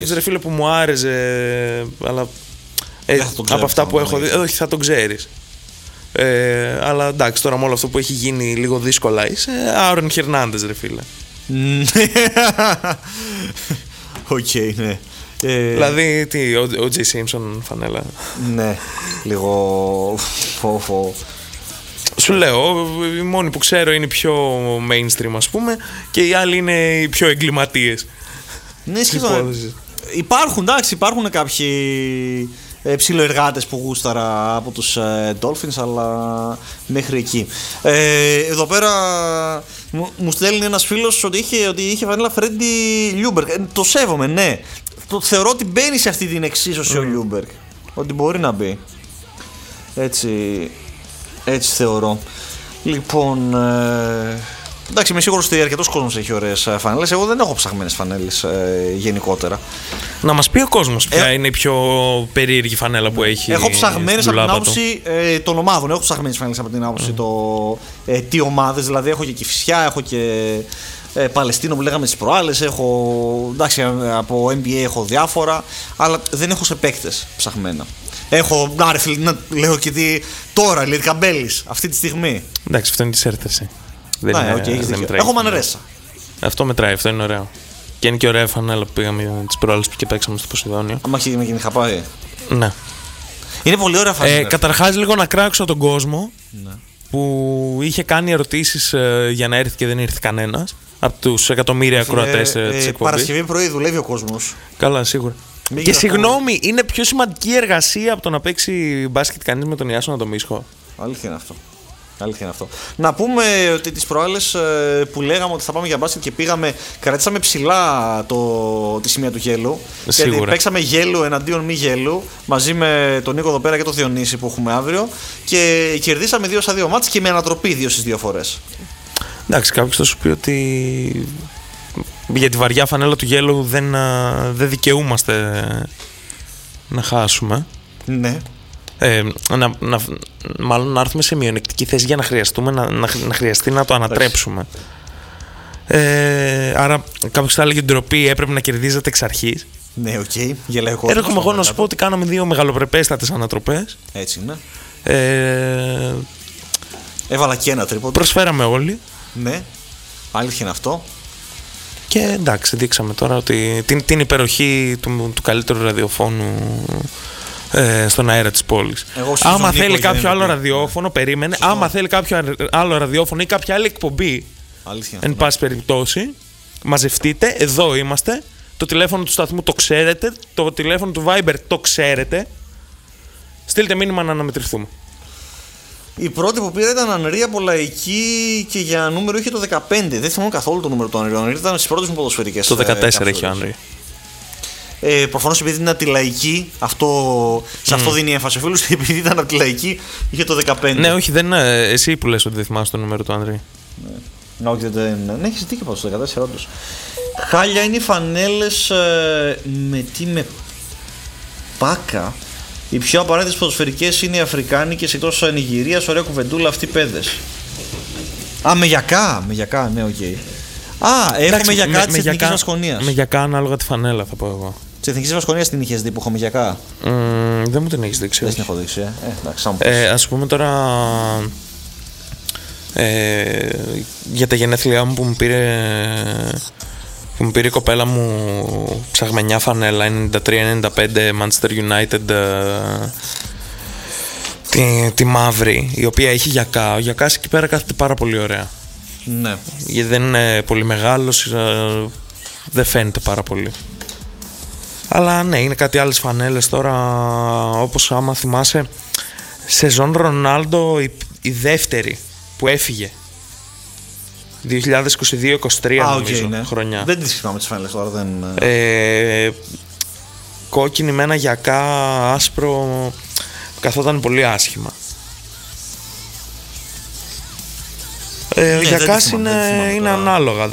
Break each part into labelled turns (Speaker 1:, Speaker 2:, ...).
Speaker 1: Ρε φίλε που μου άρεσε, αλλά από αυτά που έχω δει, όχι θα τον ξέρεις. Αλλά εντάξει, τώρα με όλο αυτό που έχει γίνει λίγο δύσκολα είσαι Άρον Χερνάντες, ρε φίλε.
Speaker 2: Οκ, ναι.
Speaker 1: Δηλαδή, τι, ο Τζέι Σίμψον φανέλα.
Speaker 2: Ναι, λίγο φόφο.
Speaker 1: Σου λέω, οι μόνοι που ξέρω είναι οι πιο mainstream, ας πούμε, και οι άλλοι είναι οι πιο εγκληματίες.
Speaker 2: Ναι, σχεδόν. Υπάρχουν κάποιοι ψιλοεργάτες που γούσταρα από τους Dolphins, αλλά μέχρι εκεί. Εδώ πέρα μου στέλνει ένας φίλος ότι είχε φανέλα Φρέντι Λιούμπερκ. Το σέβομαι, ναι. Το θεωρώ ότι μπαίνει σε αυτή την εξίσωση ο Λιούμπερκ. Ότι μπορεί να μπει. Έτσι θεωρώ. Λοιπόν, εντάξει, είμαι σίγουρος ότι αρκετός κόσμος έχει ωραίες φανέλες. Εγώ δεν έχω ψαγμένες φανέλες γενικότερα.
Speaker 1: Να μας πει ο κόσμος ποια είναι η πιο περίεργη φανέλα που έχει.
Speaker 2: Έχω ψαγμένες από την άποψη των ομάδων. Έχω ψαγμένες φανέλες από την άποψη τι ομάδες. Δηλαδή έχω και Κηφισιά, έχω και Παλαιστίνο που λέγαμε τις προάλλες. Εντάξει, από NBA έχω διάφορα. Αλλά δεν έχω σε παίκτες ψαγμένα. Έχω, να ρε φίλε, να λέω και τι τώρα, λέει Καμπέλης, αυτή τη στιγμή.
Speaker 1: Εντάξει, αυτό είναι τη έρθεση. Δεν μετράει.
Speaker 2: Έχω Μανρέσα.
Speaker 1: Αυτό μετράει, αυτό είναι ωραίο. Και είναι και ωραία φανέλα που πήγαμε τις προάλλες και παίξαμε στο Ποσειδόνιο.
Speaker 2: Άμα με είχα πάει.
Speaker 1: Ναι.
Speaker 2: Είναι πολύ ωραία φανέλα.
Speaker 1: Καταρχάς, λίγο να κράξω τον κόσμο,
Speaker 2: ναι,
Speaker 1: που είχε κάνει ερωτήσεις για να έρθει και δεν ήρθε κανένας από τους εκατομμύρια ακροατές της εκπομπής.
Speaker 2: Παρασκευή πρωί δουλεύει ο κόσμος.
Speaker 1: Καλά, σίγουρα. Και συγγνώμη, είναι πιο σημαντική εργασία από το να παίξει μπάσκετ κανείς με τον Ιάσονα τον Μίσχο.
Speaker 2: Αλήθεια είναι αυτό. Να πούμε ότι τις προάλλες που λέγαμε ότι θα πάμε για μπάσκετ και πήγαμε, κρατήσαμε ψηλά τη σημεία του γέλου.
Speaker 1: Σίγουρα.
Speaker 2: Γιατί παίξαμε γέλου εναντίον μη γέλου μαζί με τον Νίκο εδώ πέρα και τον Διονύση που έχουμε αύριο. Και κερδίσαμε 2-2 μάτς και με ανατροπή 2 στις 2 φορές.
Speaker 1: Εντάξει, κάποιος θα σου πει ότι για τη βαριά φανέλα του γέλου δεν δικαιούμαστε να χάσουμε.
Speaker 2: Ναι.
Speaker 1: Μάλλον να έρθουμε σε μειονεκτική θέση για να χρειαστεί να το ανατρέψουμε. Άρα κάποιος θα έλεγε την ντροπή έπρεπε να κερδίζετε εξ αρχής.
Speaker 2: Ναι, οκ. Γελάει ο κόσμος.
Speaker 1: Έρχομαι εγώ να σου πω ότι κάναμε 2 μεγαλοπρεπέστατες ανατροπές.
Speaker 2: Έτσι είναι. Έβαλα και ένα τρίποντο.
Speaker 1: Προσφέραμε όλοι.
Speaker 2: Ναι. Αλήθεια είναι αυτό.
Speaker 1: Και εντάξει, δείξαμε τώρα ότι την υπεροχή του καλύτερου ραδιοφώνου στον αέρα της πόλης. Άμα θέλει κάποιο άλλο ραδιόφωνο, περίμενε. Άμα θέλει κάποιο άλλο ραδιόφωνο ή κάποια άλλη εκπομπή, εν πάση περιπτώσει, μαζευτείτε, εδώ είμαστε. Το τηλέφωνο του σταθμού το ξέρετε. Το τηλέφωνο του Viber το ξέρετε. Στείλτε μήνυμα να αναμετρηθούμε.
Speaker 2: Η πρώτη που πήρα ήταν Ανρή από Λαϊκή και για νούμερο είχε το 15. Δεν θυμάμαι καθόλου το νούμερο του Ανρή. Ο Ανρή ήταν στις πρώτες μου ποδοσφαιρικές.
Speaker 1: Το 14 έχει ο Ανρή.
Speaker 2: Προφανώς επειδή είναι από τη Λαϊκή, σε αυτό δίνει έμφαση ο φίλος. Επειδή ήταν από τη Λαϊκή, είχε το 15.
Speaker 1: Ναι, όχι, δεν είναι εσύ που λες ότι δεν θυμάσαι το νούμερο του Ανρή.
Speaker 2: Ναι, έχεις δίκιο πάντως, το 14 όντως. Χάλια είναι οι φανέλες με πάκα. Οι πιο απαραίτητες ποδοσφαιρικές είναι οι αφρικάνικες εκτός Νιγηρίας. Ωραία κουβεντούλα αυτοί οι παιδες. Με γιακά, ναι, οκ. Έχω με γιακά της Εθνικής Βασκονίας.
Speaker 1: Με γιακά ανάλογα τη φανέλα θα πω εγώ.
Speaker 2: Της Εθνικής Βασκονίας την είχες δει που έχω με γιακά?
Speaker 1: Δεν μου την έχεις δείξει.
Speaker 2: Δεν την έχω δείξει,
Speaker 1: ας πούμε τώρα για τα γενέθλιά μου που μου πήρε η κοπέλα μου ψαγμενιά φανέλα 93-95 Manchester United, τη μαύρη, η οποία έχει γιακά. Ο γιακάς εκεί πέρα κάθεται πάρα πολύ ωραία.
Speaker 2: Ναι.
Speaker 1: Γιατί δεν είναι πολύ μεγάλος, δεν φαίνεται πάρα πολύ. Αλλά ναι, είναι κάτι άλλες φανέλες τώρα, όπως άμα θυμάσαι σεζόν Ρονάλντο η δεύτερη που έφυγε 2022-23 νομίζω,
Speaker 2: ναι.
Speaker 1: χρονιά.
Speaker 2: Δεν τις θυμάμαι τις φανέλες τώρα.
Speaker 1: Κόκκινη με ένα γιακά άσπρο, καθόταν πολύ άσχημα. Ο γιακάς είναι ανάλογα,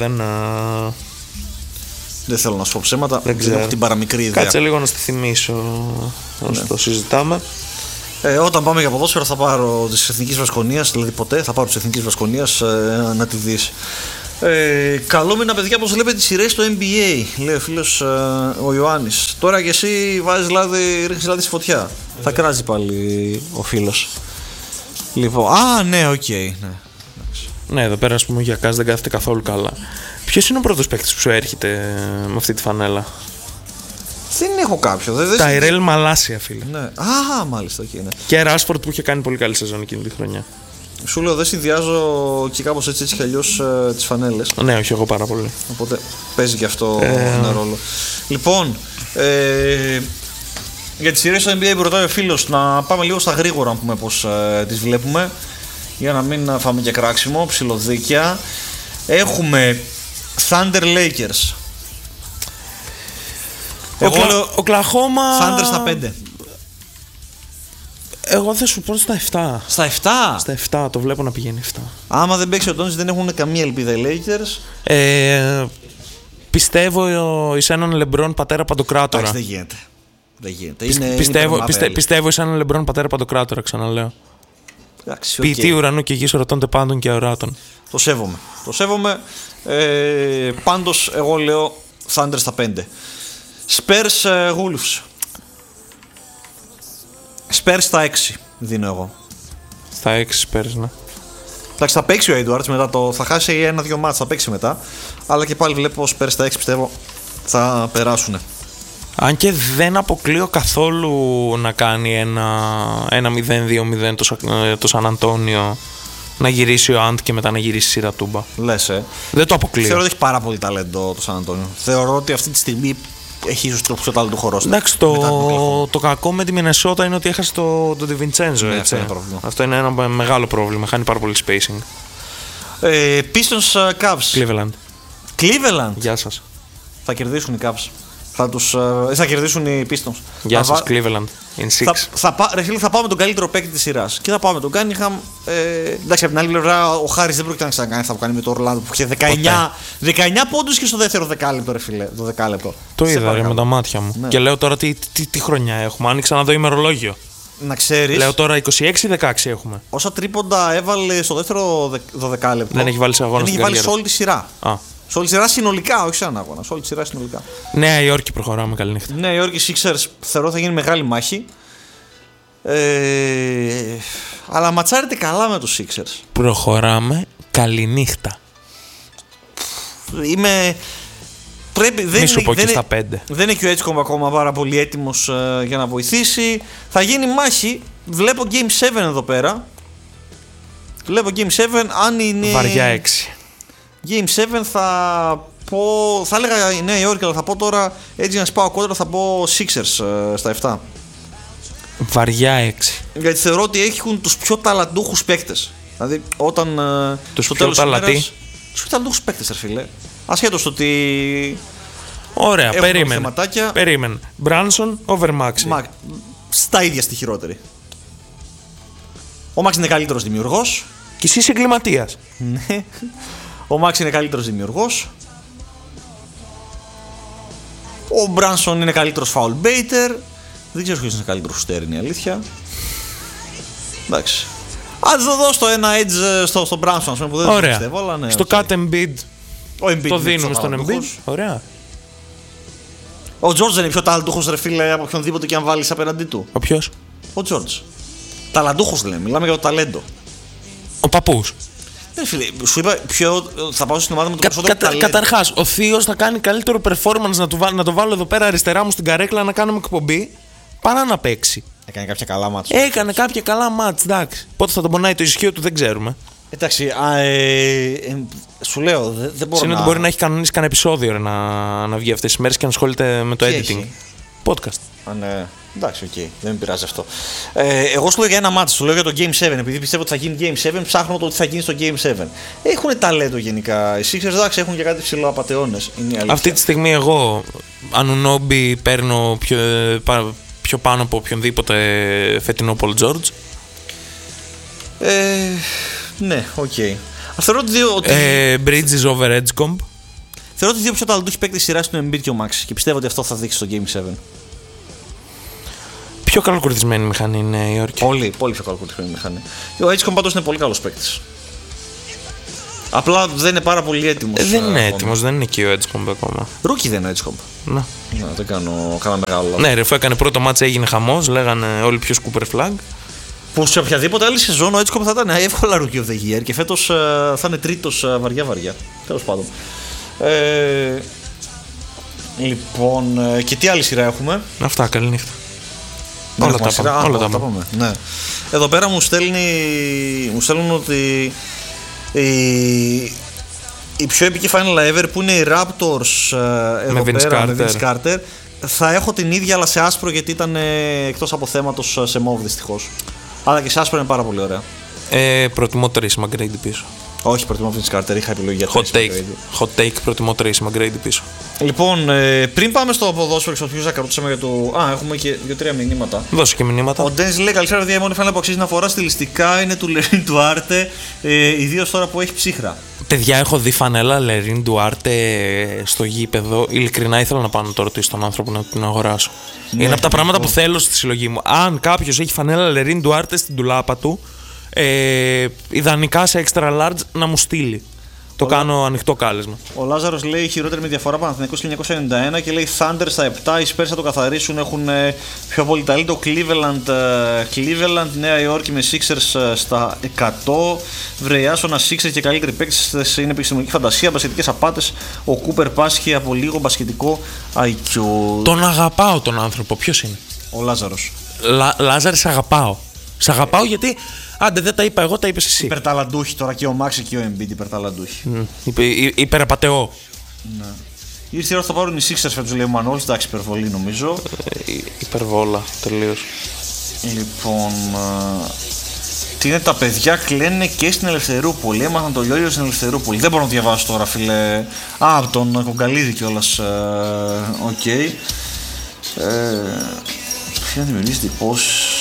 Speaker 2: δεν θέλω να σου πω ψέματα, δεν έχω την παραμικρή ιδέα.
Speaker 1: Κάτσε λίγο να στη θυμίσω όσο το συζητάμε.
Speaker 2: Όταν πάμε για ποδόσφαιρο θα πάρω της Εθνικής Βασκονίας, δηλαδή ποτέ θα πάρω της Εθνικής Βασκονίας να τη δεις. Καλό μήνα, παιδιά, πώς βλέπετε τις σειρές στο NBA, λέει ο φίλος ο Ιωάννης. Τώρα και εσύ βάζεις λάδι, ρίχνεις λάδι στη φωτιά. Θα κράζει πάλι ο φίλος. Λοιπόν, ναι, οκ.
Speaker 1: Ναι, εδώ πέρα, ας πούμε, για Κάς δεν κάθεται καθόλου καλά. Ποιος είναι ο πρώτος παίκτης που σου έρχεται με αυτή τη φανέλα?
Speaker 2: Δεν έχω κάποιο.
Speaker 1: Ταϊρέλ Μαλάσια, φίλε.
Speaker 2: Ναι. Μάλιστα, okay, ναι.
Speaker 1: Και Ράσφορντ που είχε κάνει πολύ καλή σεζόν εκείνη τη χρονιά.
Speaker 2: Σου λέω, δεν συνδυάζω και κάπως έτσι κι αλλιώς τις φανέλες.
Speaker 1: Ναι, όχι, εγώ πάρα πολύ.
Speaker 2: Οπότε παίζει και αυτό ένα ρόλο. Λοιπόν, για τις σειρές στο NBA που ρωτάει ο φίλος, να πάμε λίγο στα γρήγορα, να πούμε πώς τις βλέπουμε, για να μην φάμε και κράξιμο, ψιλοδίκια. Έχουμε Thunder Lakers. Εγώ λέω
Speaker 1: Οκλαχώμα.
Speaker 2: Thunder στα 5.
Speaker 1: Εγώ θα σου πω στα 7.
Speaker 2: Στα 7?
Speaker 1: Στα 7, το βλέπω να πηγαίνει 7.
Speaker 2: Άμα δεν παίξει ο Τόνις, δεν έχουν καμία ελπίδα οι Lakers.
Speaker 1: Πιστεύω εις έναν Λεμπρόν πατέρα παντοκράτορα.
Speaker 2: Δεν γίνεται. Δεν γίνεται.
Speaker 1: Πιστεύω εις έναν Λεμπρόν πατέρα παντοκράτορα, ξαναλέω. Ποιητή ουρανού και γης ορατώνται πάντων και αοράτων.
Speaker 2: Το σέβομαι. Πάντως, εγώ λέω Thunder στα 5. Spurs Wolves. Spurs στα 6 δίνω εγώ.
Speaker 1: Στα 6 Spurs, ναι.
Speaker 2: Εντάξει, θα παίξει ο Edwards μετά, θα χάσει 1-2 μάτς, θα παίξει μετά. Αλλά και πάλι βλέπω Spurs στα 6, πιστεύω θα περάσουν.
Speaker 1: Αν και δεν αποκλείω καθόλου να κάνει ένα 0-2-0 το Σαν Αντώνιο, να γυρίσει ο Αντ και μετά να γυρίσει η σειρά τούμπα.
Speaker 2: Λες,
Speaker 1: Δεν το αποκλείω.
Speaker 2: Θεωρώ ότι έχει πάρα πολύ ταλέντο το Σαν Αντώνιο. Θεωρώ ότι αυτή τη στιγμή έχει ίσως το πιο ταλέντο χορό.
Speaker 1: Εντάξει, το κακό με τη Μινεσότα είναι ότι έχασε τον Ντιβιντσέντζο.
Speaker 2: Ναι,
Speaker 1: αυτό είναι ένα μεγάλο πρόβλημα. Χάνει πάρα πολύ spacing.
Speaker 2: Pistons Cavs. Cleveland.
Speaker 1: Γεια σας.
Speaker 2: Θα κερδίσουν οι Cavs. Θα κερδίσουν οι Pistons.
Speaker 1: Γεια σας, Cleveland. In 6.
Speaker 2: Θα πάμε τον καλύτερο παίκτη της σειράς. Και θα πάμε τον Cunningham. Εντάξει, από την άλλη πλευρά ο Χάρις δεν πρόκειται να ξανακάνει αυτό που κάνει με το Orlando που είχε 19 πόντους και στο δεύτερο δεκάλεπτο, ρε φίλε. Το δεκάλεπτο.
Speaker 1: Το είδα με τα μάτια μου. Ναι. Και λέω τώρα τι χρονιά έχουμε. Άνοιξα να δω ημερολόγιο.
Speaker 2: Να ξέρεις.
Speaker 1: Λέω τώρα 26-16 έχουμε.
Speaker 2: Όσα τρίποντα έβαλε στο δεύτερο δεκάλεπτο.
Speaker 1: Δεν έχει βάλει σε αγώνα.
Speaker 2: Δεν έχει βάλει σε όλη τη σειρά.
Speaker 1: Σε
Speaker 2: όλη τη σειρά συνολικά, όχι σε έναν αγώνα. Σε όλη τη σειρά συνολικά.
Speaker 1: Νέα Υόρκη προχωράμε, καληνύχτα.
Speaker 2: Νέα Υόρκη Sixers θεωρώ θα γίνει μεγάλη μάχη. Αλλά ματσάρετε καλά με τους Sixers.
Speaker 1: Προχωράμε, καληνύχτα.
Speaker 2: Δεν
Speaker 1: σου πω και στα 5.
Speaker 2: Δεν είναι και ο Edgecombe ακόμα πάρα πολύ έτοιμος για να βοηθήσει. Θα γίνει μάχη. Βλέπω Game 7 εδώ πέρα. Βλέπω Game 7. Αν είναι
Speaker 1: βαριά 6.
Speaker 2: Game 7 θα έλεγα η Νέα Υόρκη, αλλά θα πω τώρα έτσι να σπάω κόντρα, θα πω Sixers στα 7.
Speaker 1: Βαριά 6.
Speaker 2: Γιατί θεωρώ ότι έχουν τους πιο ταλαντούχους παίκτες. Δηλαδή όταν
Speaker 1: τους πιο ταλαντούχους.
Speaker 2: Τους πιο ταλαντούχους παίκτες, φίλε. Ασχέτως το ότι.
Speaker 1: Ωραία, περίμενε. Μπράνσον, over Maxi.
Speaker 2: Στα ίδια στη χειρότερη. Ο Maxi είναι καλύτερος δημιουργός.
Speaker 1: Και εσύ είσαι εγκληματίας.
Speaker 2: Ναι. Ο Maxi είναι καλύτερος δημιουργός. Ο Μπράνσον είναι καλύτερος foul baiter. Δεν ξέρω ποιος είναι καλύτερος σουτέρ, είναι η αλήθεια. Εντάξει. Ας δώσω ένα edge στο Μπράνσον, που δεν το πιστεύω, αλλά ναι.
Speaker 1: Στο cut Embiid. Το δίνουμε στον Embiid. Ωραία.
Speaker 2: Ο George δεν είναι πιο ταλαντούχος, ρε φίλε, από οποιονδήποτε και αν βάλεις απέναντί του.
Speaker 1: Ο ποιος?
Speaker 2: Ο George. Ταλαντούχος λέμε, μιλάμε για το ταλέντο.
Speaker 1: Ο παππούς.
Speaker 2: Φίλε, σου είπα θα πάω στην ομάδα με το περισσότερο ταλέντο.
Speaker 1: Καταρχάς, ο θείος θα κάνει καλύτερο performance να το βάλω εδώ πέρα αριστερά μου στην καρέκλα να κάνουμε εκπομπή παρά να παίξει.
Speaker 2: Έκανε κάποια καλά μάτς.
Speaker 1: Έκανε κάποια καλά μάτς, εντάξει. Πότε θα τον πονάει το ισχύο του δεν ξέρουμε.
Speaker 2: Εντάξει, σου λέω, δεν μπορώ
Speaker 1: να. Μπορεί να έχει κανονίσει κανένα επεισόδιο να βγει αυτές τις μέρες και να ασχολείται με το editing.
Speaker 2: Έχει.
Speaker 1: Podcast.
Speaker 2: Ναι. Εντάξει, οκ, δεν με πειράζει αυτό. Εγώ σου λέω για ένα μάτι, σου λέω για το Game 7. Επειδή πιστεύω ότι θα γίνει Game 7, ψάχνω το τι θα γίνει στο Game 7. Έχουν ταλέντο γενικά. Οι Sixers, εντάξει, έχουν και κάτι ψηλό απατεώνες.
Speaker 1: Αυτή τη στιγμή εγώ, Ανουνόμπι, παίρνω πιο πάνω από οποιονδήποτε φετινό Paul George.
Speaker 2: Ναι, οκ. Θεωρώ ότι.
Speaker 1: Bridges over Edgecombe.
Speaker 2: Θεωρώ ότι δύο πιο ταλαντούχοι παίκτες σειράς είναι ο Embiid και ο Maxi και πιστεύω ότι αυτό θα δείξει στο Game 7.
Speaker 1: Πιο καλοκουρδισμένη μηχανή είναι η Υόρκη.
Speaker 2: Πολύ πιο καλοκουρδισμένη μηχανή. Ο Edgecombe πάντως είναι πολύ καλός παίκτης. Απλά δεν είναι πάρα πολύ έτοιμος.
Speaker 1: Δεν είναι έτοιμος, δεν είναι εκεί ο Edgecombe ακόμα.
Speaker 2: Ρούκι δεν είναι Edgecombe.
Speaker 1: Ναι.
Speaker 2: Δεν κάνω κανένα μεγάλο.
Speaker 1: Ναι, ρε, αφού έκανε πρώτο μάτς έγινε χαμός, λέγανε όλοι ποιος Cooper Flag.
Speaker 2: Που σε οποιαδήποτε άλλη σεζόν ο Edgecombe θα ήταν εύκολα Rookie of the Year και φέτος θα είναι τρίτος βαριά. Τέλος πάντων. Λοιπόν, και τι άλλη σειρά έχουμε?
Speaker 1: Αυτά, καλή νύχτα. Όλα τα πάμε.
Speaker 2: Ναι. Εδώ πέρα μου στέλνουν ότι η πιο επική final ever που είναι οι Raptors εδώ πέρα με Vince Carter, θα έχω την ίδια αλλά σε άσπρο γιατί ήταν εκτός από θέματος σε μόβ δυστυχώς. Αλλά και σε άσπρο είναι πάρα πολύ ωραία.
Speaker 1: Προτιμώ Tracy McGrady πίσω.
Speaker 2: Όχι, προτιμώ Vince Carter, είχα επιλογή για
Speaker 1: Hot take, προτιμώ Tracy McGrady πίσω.
Speaker 2: Λοιπόν, πριν πάμε στο ποδόσφαιρο και στο ποιο θα κρατούσαμε για το. Έχουμε και 2-3 μηνύματα.
Speaker 1: Δώσε και μηνύματα.
Speaker 2: Ο Ντένζ λέει: καλησπέρα, παιδιά. Η μόνη φανέλα που αξίζει να φορά στιλιστικά είναι του Λερίν Ντουάρτε, ιδίως τώρα που έχει ψύχρα.
Speaker 1: Παιδιά, έχω δει φανέλα Λερίν Ντουάρτε στο γήπεδο. Ειλικρινά ήθελα να πάω να το ρωτήσω τον άνθρωπο να την αγοράσω. Ναι, είναι από τα πράγματα που θέλω στη συλλογή μου. Αν κάποιο έχει φανέλα Λερίν Ντουάρτε στην τουλάπα του, ιδανικά σε extra large να μου στείλει. Το κάνω ανοιχτό κάλεσμα.
Speaker 2: Ο Λάζαρος λέει χειρότερη με διαφορά Παναθηναϊκός 1991 και λέει Thunder στα 7, οι Spurs θα το καθαρίσουν, έχουν πιο πολύ ταλέντο. Cleveland, Νέα Υόρκη με Sixers στα 100. Βρεάσονα Sixers και καλύτεροι παίκτες είναι επιστημονική φαντασία, μπασκετικές απάτες. Ο Κούπερ πάσχει από λίγο μπασκετικό IQ.
Speaker 1: Τον αγαπάω τον άνθρωπο, ποιος είναι?
Speaker 2: Ο Λάζαρος.
Speaker 1: Λάζαρη, σ' αγαπάω. Σ' αγαπάω γιατί. Άντε, δεν τα είπα εγώ, τα είπες εσύ.
Speaker 2: Υπερταλαντούχοι τώρα και ο Μάξι και ο Embiid υπερταλαντούχοι.
Speaker 1: Υπεραπατεώ.
Speaker 2: Ναι. Ήρθε η ώρα θα πάρουν οι Sixers φέτος, λέει ο Μανώλης. Εντάξει, υπερβολή νομίζω.
Speaker 1: Υπερβόλα, τελείως.
Speaker 2: Λοιπόν. Τι είναι, τα παιδιά κλαίνε και στην Ελευθερούπολη. Έμαθαν το λιόλιο στην Ελευθερούπολη. Δεν μπορώ να διαβάσω τώρα, φίλε. Από τον Κογκαλίδη κιόλας. Οκ. Ποια δημιουργήσει τυπώσεις.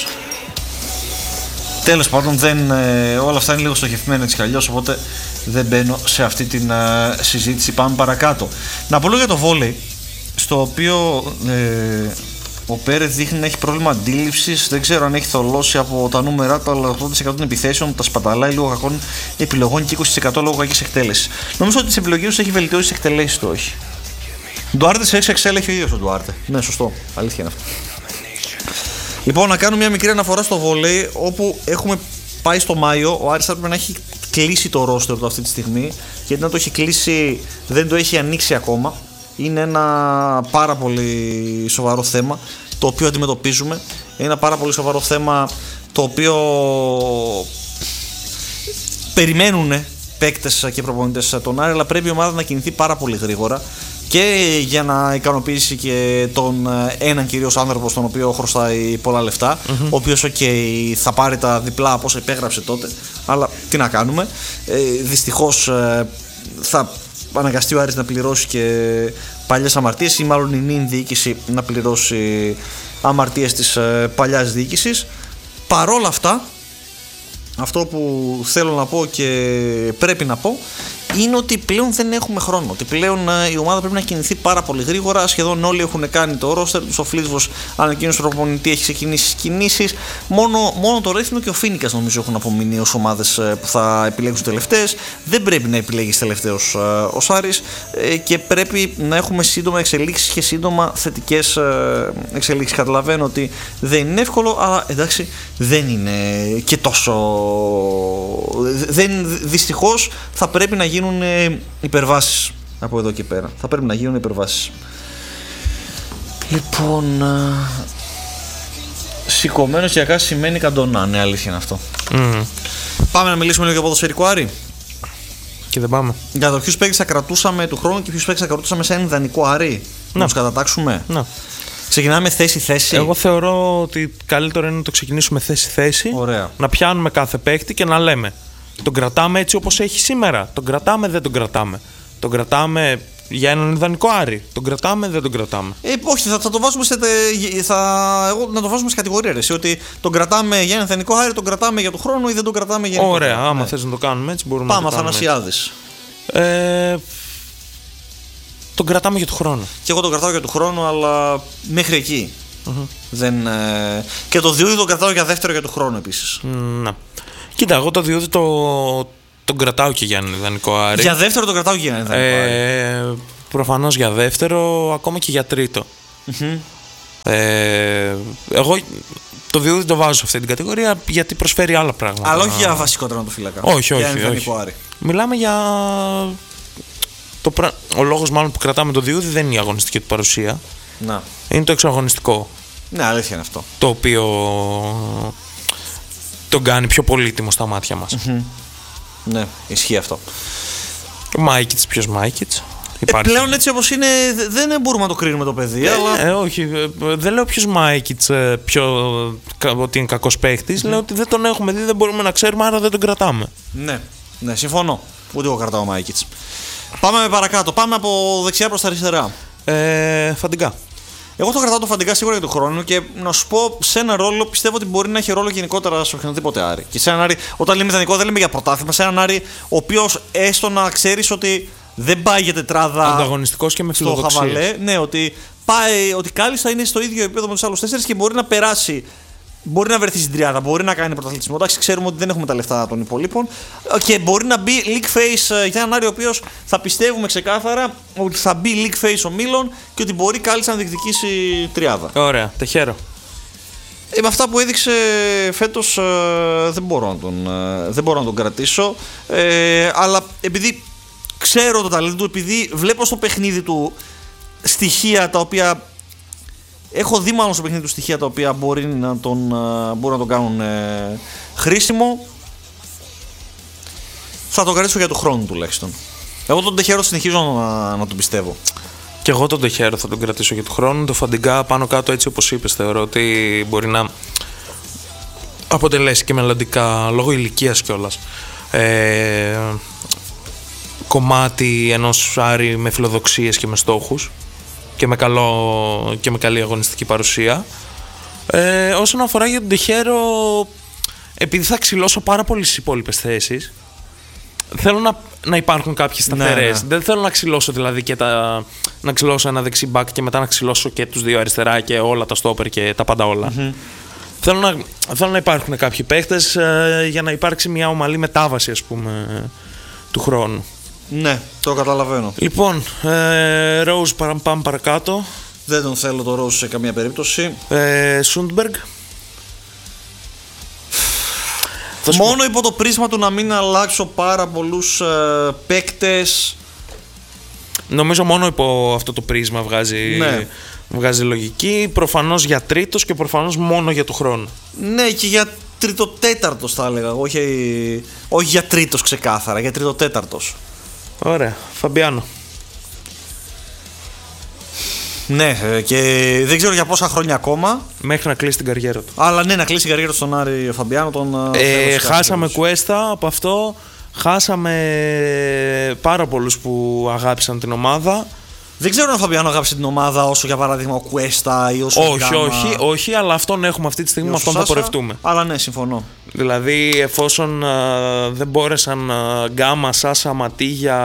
Speaker 2: Τέλος πάντων, όλα αυτά είναι λίγο στοχευμένα έτσι κι αλλιώς, οπότε δεν μπαίνω σε αυτή την συζήτηση. Πάμε παρακάτω. Να πω λίγο για το βόλεϊ, στο οποίο ο Πέρεθ δείχνει να έχει πρόβλημα αντίληψης. Δεν ξέρω αν έχει θολώσει από τα νούμερα του, αλλά 80% των επιθέσεων τα σπαταλάει λόγω κακών επιλογών και 20% λόγω κακής εκτέλεσης. Νομίζω ότι τις επιλογές του έχει βελτιώσει τις εκτελέσεις του, όχι. Ντουάρτε σε 6XL έχει ο ίδιος ο Ντουάρτε. Ναι, σωστό. Αλήθεια είναι αυτό. Λοιπόν, να κάνω μια μικρή αναφορά στο βόλεϊ, όπου έχουμε πάει στο Μάιο. Ο Άρης θα πρέπει να έχει κλείσει το ρόστερ του αυτή τη στιγμή, γιατί να το έχει κλείσει δεν το έχει ανοίξει ακόμα. Είναι ένα πάρα πολύ σοβαρό θέμα το οποίο αντιμετωπίζουμε. Είναι ένα πάρα πολύ σοβαρό θέμα το οποίο περιμένουν παίκτες και προπονητές τον Άρη, αλλά πρέπει η ομάδα να κινηθεί πάρα πολύ γρήγορα και για να ικανοποιήσει και τον έναν κυρίως άνθρωπο στον οποίο χρωστάει πολλά λεφτά, ο οποίος θα πάρει τα διπλά από όσα υπέγραψε τότε, αλλά τι να κάνουμε, δυστυχώς θα αναγκαστεί ο Άρης να πληρώσει και παλιές αμαρτίες, ή μάλλον η νυν διοίκηση να πληρώσει αμαρτίες της παλιάς διοίκησης. Παρόλα αυτά, αυτό που θέλω να πω και πρέπει να πω είναι ότι πλέον δεν έχουμε χρόνο. Ότι πλέον η ομάδα πρέπει να κινηθεί πάρα πολύ γρήγορα. Σχεδόν όλοι έχουν κάνει το ρόστερ τους. Ο Φλίτσβος ανακοίνωσε τον προπονητή, έχει ξεκινήσει τις κινήσεις. Μόνο το Ρέθινο και ο Φίνικας νομίζω έχουν απομείνει ως ομάδες που θα επιλέξουν τελευταίες. Δεν πρέπει να επιλέγεις τελευταίος ο Σάρης και πρέπει να έχουμε σύντομα εξελίξεις και σύντομα θετικές εξελίξεις. Καταλαβαίνω ότι δεν είναι εύκολο, αλλά εντάξει, δεν είναι και τόσο. Δυστυχώς θα πρέπει να γίνουν υπερβάσεις από εδώ και πέρα. Θα πρέπει να γίνουν υπερβάσεις. Λοιπόν, σηκωμένος για κάτι σημαίνει καντονά. Ναι, αλήθεια είναι αυτό. Πάμε να μιλήσουμε λίγο για ποδοσφαιρικό, Άρη.
Speaker 1: Και δεν πάμε.
Speaker 2: Για το ποιους παίκτες θα κρατούσαμε του χρόνου και ποιους παίκτες θα κρατούσαμε σε ένα ιδανικό, Άρη. Να τους κατατάξουμε. Ναι. Ξεκινάμε θέση-θέση.
Speaker 1: Εγώ θεωρώ ότι καλύτερο είναι να το ξεκινήσουμε θέση-θέση.
Speaker 2: Ωραία.
Speaker 1: Να πιάνουμε κάθε παίκτη και να λέμε: τον κρατάμε έτσι όπως έχει σήμερα. Τον κρατάμε, δεν τον κρατάμε. Τον κρατάμε για έναν ιδανικό Άρη. Τον κρατάμε, δεν τον κρατάμε.
Speaker 2: Όχι, θα το βάζουμε να το βάζουμε σε κατηγορία. Ότι τον κρατάμε για έναν ιδανικό Άρη, τον κρατάμε για τον χρόνο ή δεν τον κρατάμε για.
Speaker 1: Ωραία, άμα θες να το κάνουμε έτσι, μπορούμε να το κάνουμε.
Speaker 2: Πάμε, Αθανασιάδης.
Speaker 1: Τον κρατάμε για τον χρόνο.
Speaker 2: Και εγώ τον κρατάω για τον χρόνο, αλλά μέχρι εκεί. Και το Διούδη τον κρατάω για δεύτερο για τον χρόνο επίσης.
Speaker 1: Ναι. Κοίτα, εγώ το Διούδη τον κρατάω και για ιδανικό Άρη.
Speaker 2: Για δεύτερο τον κρατάω και για ιδανικό Άρη.
Speaker 1: Προφανώς για δεύτερο, ακόμα και για τρίτο. Εγώ το Διούδη το βάζω σε αυτή την κατηγορία γιατί προσφέρει άλλα πράγματα.
Speaker 2: Αλλά όχι για βασικό τερματοφύλακα.
Speaker 1: Όχι. Μιλάμε για. Ο λόγος μάλλον που κρατάμε το Διούδη δεν είναι η αγωνιστική του παρουσία.
Speaker 2: Να.
Speaker 1: Είναι το εξωαγωνιστικό.
Speaker 2: Ναι, αλήθεια είναι αυτό.
Speaker 1: Το οποίο τον κάνει πιο πολύτιμο στα μάτια μας.
Speaker 2: Ναι, ισχύει αυτό.
Speaker 1: Μάικιτς, ποιος Μάικιτς?
Speaker 2: Πλέον έτσι όπως είναι δεν μπορούμε να το κρίνουμε το παιδί. Αλλά...
Speaker 1: όχι, δεν λέω ποιος Μάικιτς ότι είναι κακός παίχτης. Λέω ότι δεν τον έχουμε δει, δεν μπορούμε να ξέρουμε, άρα δεν τον κρατάμε.
Speaker 2: Ναι, συμφωνώ. Ούτε εγώ κρατάω Μάικιτς. Πάμε παρακάτω. Πάμε από δεξιά προς τα αριστερά.
Speaker 1: Φαντικά.
Speaker 2: Εγώ το κρατάω το Φαντικά σίγουρα για τον χρόνο και να σου πω σε ένα ρόλο πιστεύω ότι μπορεί να έχει ρόλο γενικότερα σε οποιονδήποτε Άρη. Και σε έναν Άρη, όταν λέμε ιδανικό, δεν λέμε για πρωτάθλημα. Σε έναν Άρη, ο οποίος έστω να ξέρεις ότι δεν πάει για τετράδα.
Speaker 1: Ανταγωνιστικός και με φιλοδοξία.
Speaker 2: Στο χαβαλέ, ναι, ότι κάλλιστα είναι στο ίδιο επίπεδο με τους άλλους 4 και μπορεί να περάσει. Μπορεί να βρεθεί στην τριάδα, μπορεί να κάνει πρωταθλητισμό. Εντάξει, ξέρουμε ότι δεν έχουμε τα λεφτά των υπολείπων. Και μπορεί να μπει league face για έναν Άρη ο οποίος θα πιστεύουμε ξεκάθαρα ότι θα μπει league face ο Μίλων και ότι μπορεί κάλλιστα να διεκδικήσει τριάδα.
Speaker 1: Ωραία, τεχαίρω.
Speaker 2: Με αυτά που έδειξε φέτος δεν μπορώ να τον κρατήσω. Αλλά επειδή ξέρω το ταλέντο του, επειδή βλέπω στο παιχνίδι του στοιχεία τα οποία. Έχω δει μάλλον στο παιχνίδι του στοιχεία τα οποία μπορεί να τον κάνουν χρήσιμο. Θα τον κρατήσω για του χρόνου τουλάχιστον. Εγώ τον Τεχέρο συνεχίζω να τον πιστεύω.
Speaker 1: Και εγώ τον Τεχέρο θα τον κρατήσω για του χρόνου. Το Φαντικά πάνω κάτω έτσι όπως είπες θεωρώ ότι μπορεί να αποτελέσει και μελλοντικά λόγω ηλικίας κιόλας κομμάτι ενός Άρη με φιλοδοξίες και με στόχους. Και με καλή αγωνιστική παρουσία. Όσον αφορά για τον Τεχέρο, επειδή θα ξυλώσω πάρα πολύ στις υπόλοιπες θέσεις, θέλω να υπάρχουν κάποιες σταθερές. Δεν θέλω να ξυλώσω δηλαδή να ξυλώσω ένα δεξί μπακ και μετά να ξυλώσω και τους δύο αριστερά και όλα τα στόπερ και τα πάντα όλα. Θέλω να υπάρχουν κάποιοι παίχτες για να υπάρξει μια ομαλή μετάβαση, ας πούμε, του χρόνου.
Speaker 2: Ναι, το καταλαβαίνω.
Speaker 1: Λοιπόν, Rose, πάμε παρακάτω.
Speaker 2: Δεν τον θέλω το Rose σε καμία περίπτωση.
Speaker 1: Σούντμπεργκ.
Speaker 2: Μόνο υπό το πρίσμα του να μην αλλάξω πάρα πολλούς παίκτες.
Speaker 1: Νομίζω μόνο υπό αυτό το πρίσμα βγάζει λογική. Προφανώς για τρίτος και προφανώς μόνο για του χρόνου.
Speaker 2: Ναι, και για τρίτο-τέταρτος θα έλεγα. Όχι για τρίτος ξεκάθαρα, για τρίτο-τέταρτος.
Speaker 1: Ωραία, Φαμπιάνο.
Speaker 2: Ναι, και δεν ξέρω για πόσα χρόνια ακόμα.
Speaker 1: Μέχρι να κλείσει την καριέρα του.
Speaker 2: Αλλά ναι, να κλείσει την καριέρα του στον Άρη Φαμπιάνο.
Speaker 1: Χάσαμε Κουέστα από αυτό. Χάσαμε πάρα πολλούς που αγάπησαν την ομάδα.
Speaker 2: Δεν ξέρω αν ο Φαμπιάνο αγάπησε την ομάδα όσο για παράδειγμα ο Κουέστα ή όσο.
Speaker 1: Όχι, αλλά αυτόν έχουμε αυτή τη στιγμή, με αυτόν θα πορευτούμε.
Speaker 2: Αλλά ναι, συμφωνώ.
Speaker 1: Δηλαδή, εφόσον δεν μπόρεσαν Γκάμα, Σάσα, Ματίγια,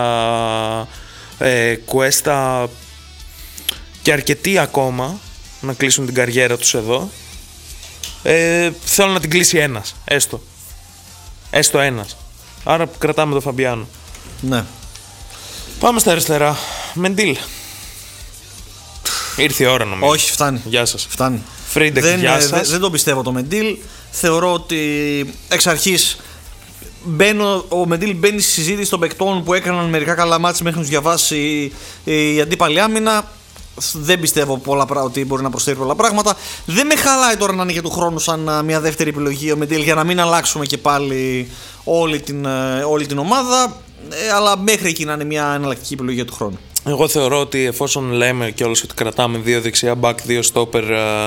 Speaker 1: Κουέστα και αρκετοί ακόμα να κλείσουν την καριέρα τους εδώ, θέλω να την κλείσει ένας, έστω ένας. Άρα κρατάμε τον Φαμπιάνο.
Speaker 2: Ναι.
Speaker 1: Πάμε στα αριστερά. Μεντίλ. Ήρθε η ώρα νομίζω.
Speaker 2: Όχι, φτάνει.
Speaker 1: Γεια σας.
Speaker 2: Φτάνει.
Speaker 1: Φρίντεκ, γεια σας.
Speaker 2: Δεν τον πιστεύω το Μεντίλ. Θεωρώ ότι εξ αρχής ο Μεντίλ μπαίνει στη συζήτηση των παικτών που έκαναν μερικά καλά μάτς μέχρι να τους διαβάσει η αντίπαλη άμυνα. Δεν πιστεύω ότι μπορεί να προσφέρει πολλά πράγματα. Δεν με χαλάει τώρα να είναι για του χρόνου σαν μια δεύτερη επιλογή ο Μεντίλ για να μην αλλάξουμε και πάλι όλη την ομάδα. Αλλά μέχρι εκεί να είναι μια εναλλακτική επιλογή για του χρόνου.
Speaker 1: Εγώ θεωρώ ότι εφόσον λέμε κιόλας ότι κρατάμε 2 δεξιά μπακ, 2 στόπερ.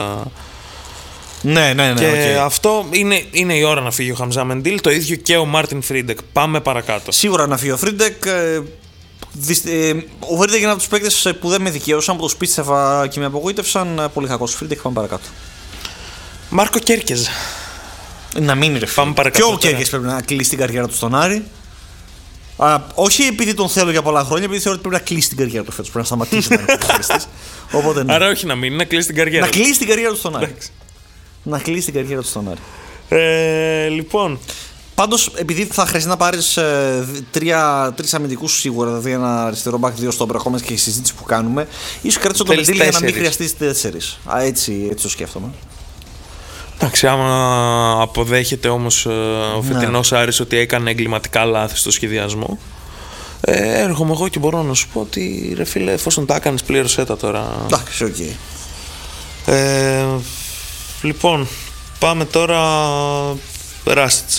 Speaker 2: Ναι.
Speaker 1: Και αυτό είναι η ώρα να φύγει ο Χαμζά Μεντίλ. Το ίδιο και ο Μάρτιν Φρίντεκ. Πάμε παρακάτω.
Speaker 2: Σίγουρα να φύγει ο Φρίντεκ. Ο Φρίντεκ είναι από τους παίκτες που δεν με δικαίωσαν, που το πίστευα και με απογοήτευσαν. Πολύ κακός ο Φρίντεκ. Πάμε παρακάτω.
Speaker 1: Μάρκο Κέρκεζ.
Speaker 2: Να μείνει ρε φίλε. Και ο Κέρκεζ πρέπει να κλείσει την καριέρα του στον Άρη. Όχι επειδή τον θέλω για πολλά χρόνια, επειδή θεωρώ ότι πρέπει να κλείσει την καριέρα του φέτος. Πρέπει να σταματήσει να είναι ποδοσφαιριστής. Οπότε ναι.
Speaker 1: Άρα όχι να μείνει, να κλείσει την καριέρα.
Speaker 2: Να κλείσει την καριέρα του στον Άρη. Να κλείσει την καριέρα του στον Άρη.
Speaker 1: Λοιπόν.
Speaker 2: Πάντως, επειδή θα χρειαστεί να πάρεις τρεις αμυντικούς σίγουρα, δηλαδή ένα αριστερό μπακ, 2 στόπερ, ακόμα και η συζήτηση που κάνουμε, ίσως κρατήσω τον Πεντήλη για να μην χρειαστείς 4. Έτσι το σκέφτομαι.
Speaker 1: Εντάξει, άμα αποδέχεται όμως ο φετινός Άρης ότι έκανε εγκληματικά λάθη στο σχεδιασμό, έρχομαι εγώ και μπορώ να σου πω ότι ρε φίλε, εφόσον τα έκανες, πλήρωσέ τα τώρα.
Speaker 2: Εντάξει, οκ.
Speaker 1: Λοιπόν, πάμε τώρα Ράστιτς.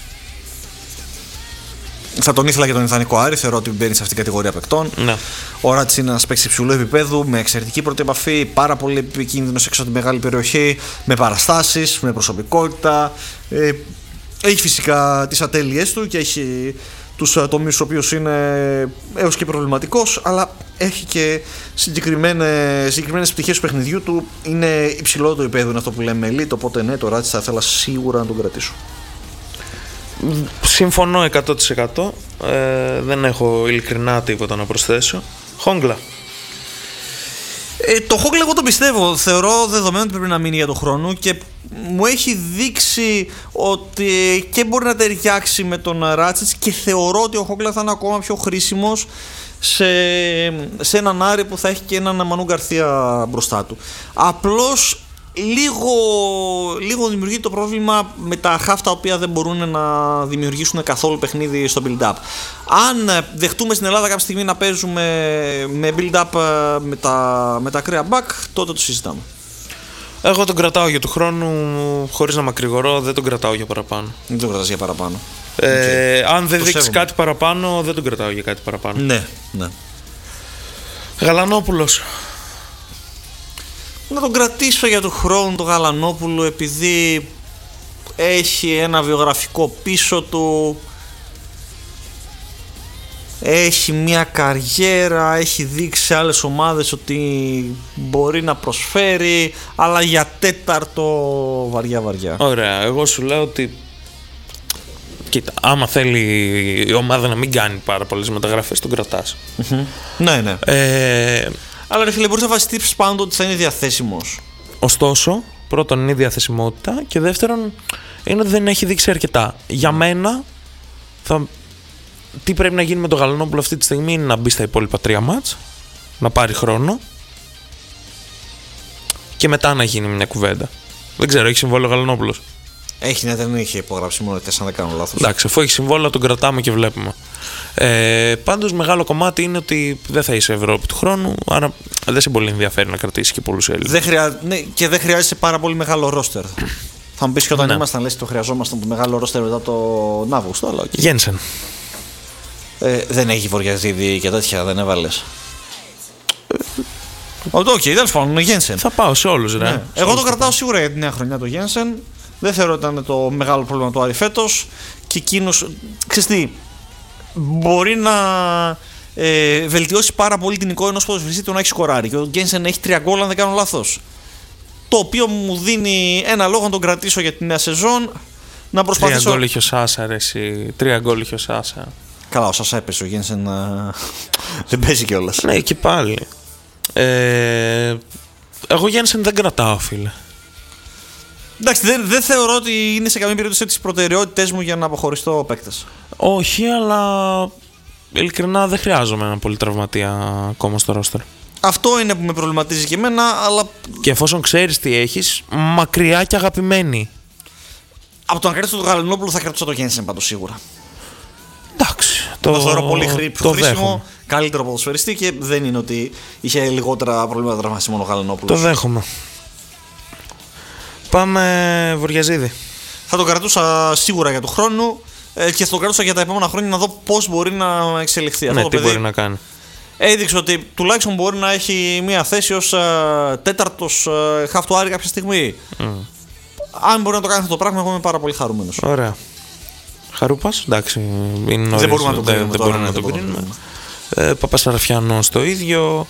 Speaker 2: Θα τον ήθελα για τον ιδανικό Άρη, θεωρώ ότι μπαίνει σε αυτήν την κατηγορία παικτών.
Speaker 1: Ναι.
Speaker 2: Ο Ράστιτς είναι ένας παίκτης υψηλού επίπεδου, με εξαιρετική πρώτη επαφή, πάρα πολύ επικίνδυνος έξω από τη μεγάλη περιοχή, με παραστάσεις, με προσωπικότητα. Έχει φυσικά τις ατέλειές του και έχει τους τομείς στους οποίους είναι έως και προβληματικός, αλλά έχει και συγκεκριμένες πτυχές του παιχνιδιού του. Είναι υψηλό το επίπεδο, είναι αυτό που λέμε elite, οπότε ναι, το Ράστιτς θα ήθελα σίγουρα να τον κρατήσω.
Speaker 1: Συμφωνώ 100%. Δεν έχω ειλικρινά τίποτα να προσθέσω. Χόγκλα.
Speaker 2: Το Χόγκλα εγώ τον πιστεύω. Θεωρώ δεδομένο ότι πρέπει να μείνει για τον χρόνο και μου έχει δείξει ότι και μπορεί να ταιριάξει με τον Ράστιτς και θεωρώ ότι ο Χόγκλα θα είναι ακόμα πιο χρήσιμος σε έναν Άρη που θα έχει και έναν Μανού Γκαρθία μπροστά του. Απλώς λίγο δημιουργεί το πρόβλημα με τα half τα οποία δεν μπορούν να δημιουργήσουν καθόλου παιχνίδι στο build-up. Αν δεχτούμε στην Ελλάδα κάποια στιγμή να παίζουμε με build-up με τα ακραία back, τότε το συζητάμε.
Speaker 1: Εγώ τον κρατάω για του χρόνου, χωρίς να μακρηγορώ, δεν τον κρατάω για παραπάνω.
Speaker 2: Δεν τον κρατάς για παραπάνω.
Speaker 1: Αν δεν δείξει κάτι παραπάνω, δεν τον κρατάω για κάτι παραπάνω.
Speaker 2: Ναι.
Speaker 1: Γαλανόπουλος.
Speaker 2: Να τον κρατήσω για του χρόνου τον Γαλανόπουλο, επειδή έχει ένα βιογραφικό πίσω του, έχει μια καριέρα, έχει δείξει σε άλλες ομάδες ότι μπορεί να προσφέρει, αλλά για τέταρτο βαριά.
Speaker 1: Ωραία, εγώ σου λέω ότι κοίτα, άμα θέλει η ομάδα να μην κάνει πάρα πολλές μεταγραφές, τον κρατάς.
Speaker 2: Ναι. Αλλά ρε φίλε, μπορείς να βάζεις tips πάντοτε ότι θα είναι διαθέσιμος.
Speaker 1: Ωστόσο, πρώτον είναι η διαθεσιμότητα και δεύτερον είναι ότι δεν έχει δείξει αρκετά. Για μένα, τι πρέπει να γίνει με τον Γαλανόπουλο αυτή τη στιγμή είναι να μπει στα υπόλοιπα 3 μάτς, να πάρει χρόνο και μετά να γίνει μια κουβέντα. Δεν ξέρω, έχει συμβόλαιο ο Γαλανόπουλος?
Speaker 2: Έχει, ναι, δεν είχε υπογράψει μόνο 4, αν δεν κάνω λάθος.
Speaker 1: Εντάξει, αφού έχει συμβόλαιο, τον κρατάμε και βλέπουμε. Πάντως μεγάλο κομμάτι είναι ότι δεν θα είσαι Ευρώπη του χρόνου, άρα δεν σε πολύ ενδιαφέρει να κρατήσει και πολλούς Έλληνες.
Speaker 2: Ναι, και δεν χρειάζεσαι πάρα πολύ μεγάλο ρόστερ. Θα μου πεις και όταν ήμασταν, λες, το χρειαζόμασταν το μεγάλο ρόστερ μετά τον Αύγουστο, αλλά okay.
Speaker 1: Γένσεν.
Speaker 2: Δεν έχει Βοριαζίδη και τέτοια, δεν έβαλες? Οκ, τέλος πάντων, ο Γένσεν.
Speaker 1: Θα πάω σε όλους, ρε.
Speaker 2: Ναι. Εγώ το κρατάω σίγουρα για τη νέα χρονιά το Γένσεν. Δεν θεωρώ ότι ήταν το μεγάλο πρόβλημα του Άρη φέτος. Και εκείνος, ξέρεις τι, μπορεί να βελτιώσει πάρα πολύ την εικόνα ενός ποδοσφαιριστή του να έχει σκοράρει. Και ο Γκένσεν έχει 3 γκολ, αν δεν κάνω λάθος. Το οποίο μου δίνει ένα λόγο να τον κρατήσω για τη νέα σεζόν. Να προσπαθήσω.
Speaker 1: 3 γκολ είχε ο Σάσα, ρε εσύ. 3 γκολ είχε ο Σάσα.
Speaker 2: Καλά, ο Σάσα έπεσε. Ο Γκένσεν δεν παίζει κιόλας.
Speaker 1: Ναι, και πάλι. Εγώ Γκένσεν δεν κρατάω, φίλε.
Speaker 2: Εντάξει, δεν θεωρώ ότι είναι σε καμία περίπτωση τις προτεραιότητες μου για να αποχωριστώ παίκτες.
Speaker 1: Όχι, αλλά ειλικρινά δεν χρειάζομαι ένα πολύ τραυματία ακόμα στο ρόστερ.
Speaker 2: Αυτό είναι που με προβληματίζει και εμένα, αλλά.
Speaker 1: Και εφόσον ξέρεις τι έχεις, μακριά και αγαπημένη.
Speaker 2: Από το να κρατήσω τον Γαλανόπουλο θα κρατήσω το Γένσεν πάντως σίγουρα.
Speaker 1: Εντάξει.
Speaker 2: Το θεωρώ πολύ πιο χρήσιμο, καλύτερο ποδοσφαιριστή και δεν είναι ότι είχε λιγότερα προβλήματα τραυματισμού ο Γαλανόπουλος.
Speaker 1: Το δέχομαι. Πάμε Βοριαζίδη.
Speaker 2: Θα τον κρατούσα σίγουρα για του χρόνου και θα τον κρατούσα για τα επόμενα χρόνια να δω πώς μπορεί να εξελιχθεί.
Speaker 1: Ναι,
Speaker 2: αυτό το
Speaker 1: τι
Speaker 2: παιδί
Speaker 1: μπορεί να κάνει.
Speaker 2: Έδειξε ότι τουλάχιστον μπορεί να έχει μια θέση ως τέταρτος half του Άρη κάποια στιγμή. Αν μπορεί να το κάνει αυτό το πράγμα, εγώ είμαι πάρα πολύ χαρούμενος.
Speaker 1: Ωραία. Χαρούπας, εντάξει. Είναι νωρίς,
Speaker 2: δεν μπορούμε να το κρίνουμε.
Speaker 1: Παπασαραφιανός το ίδιο.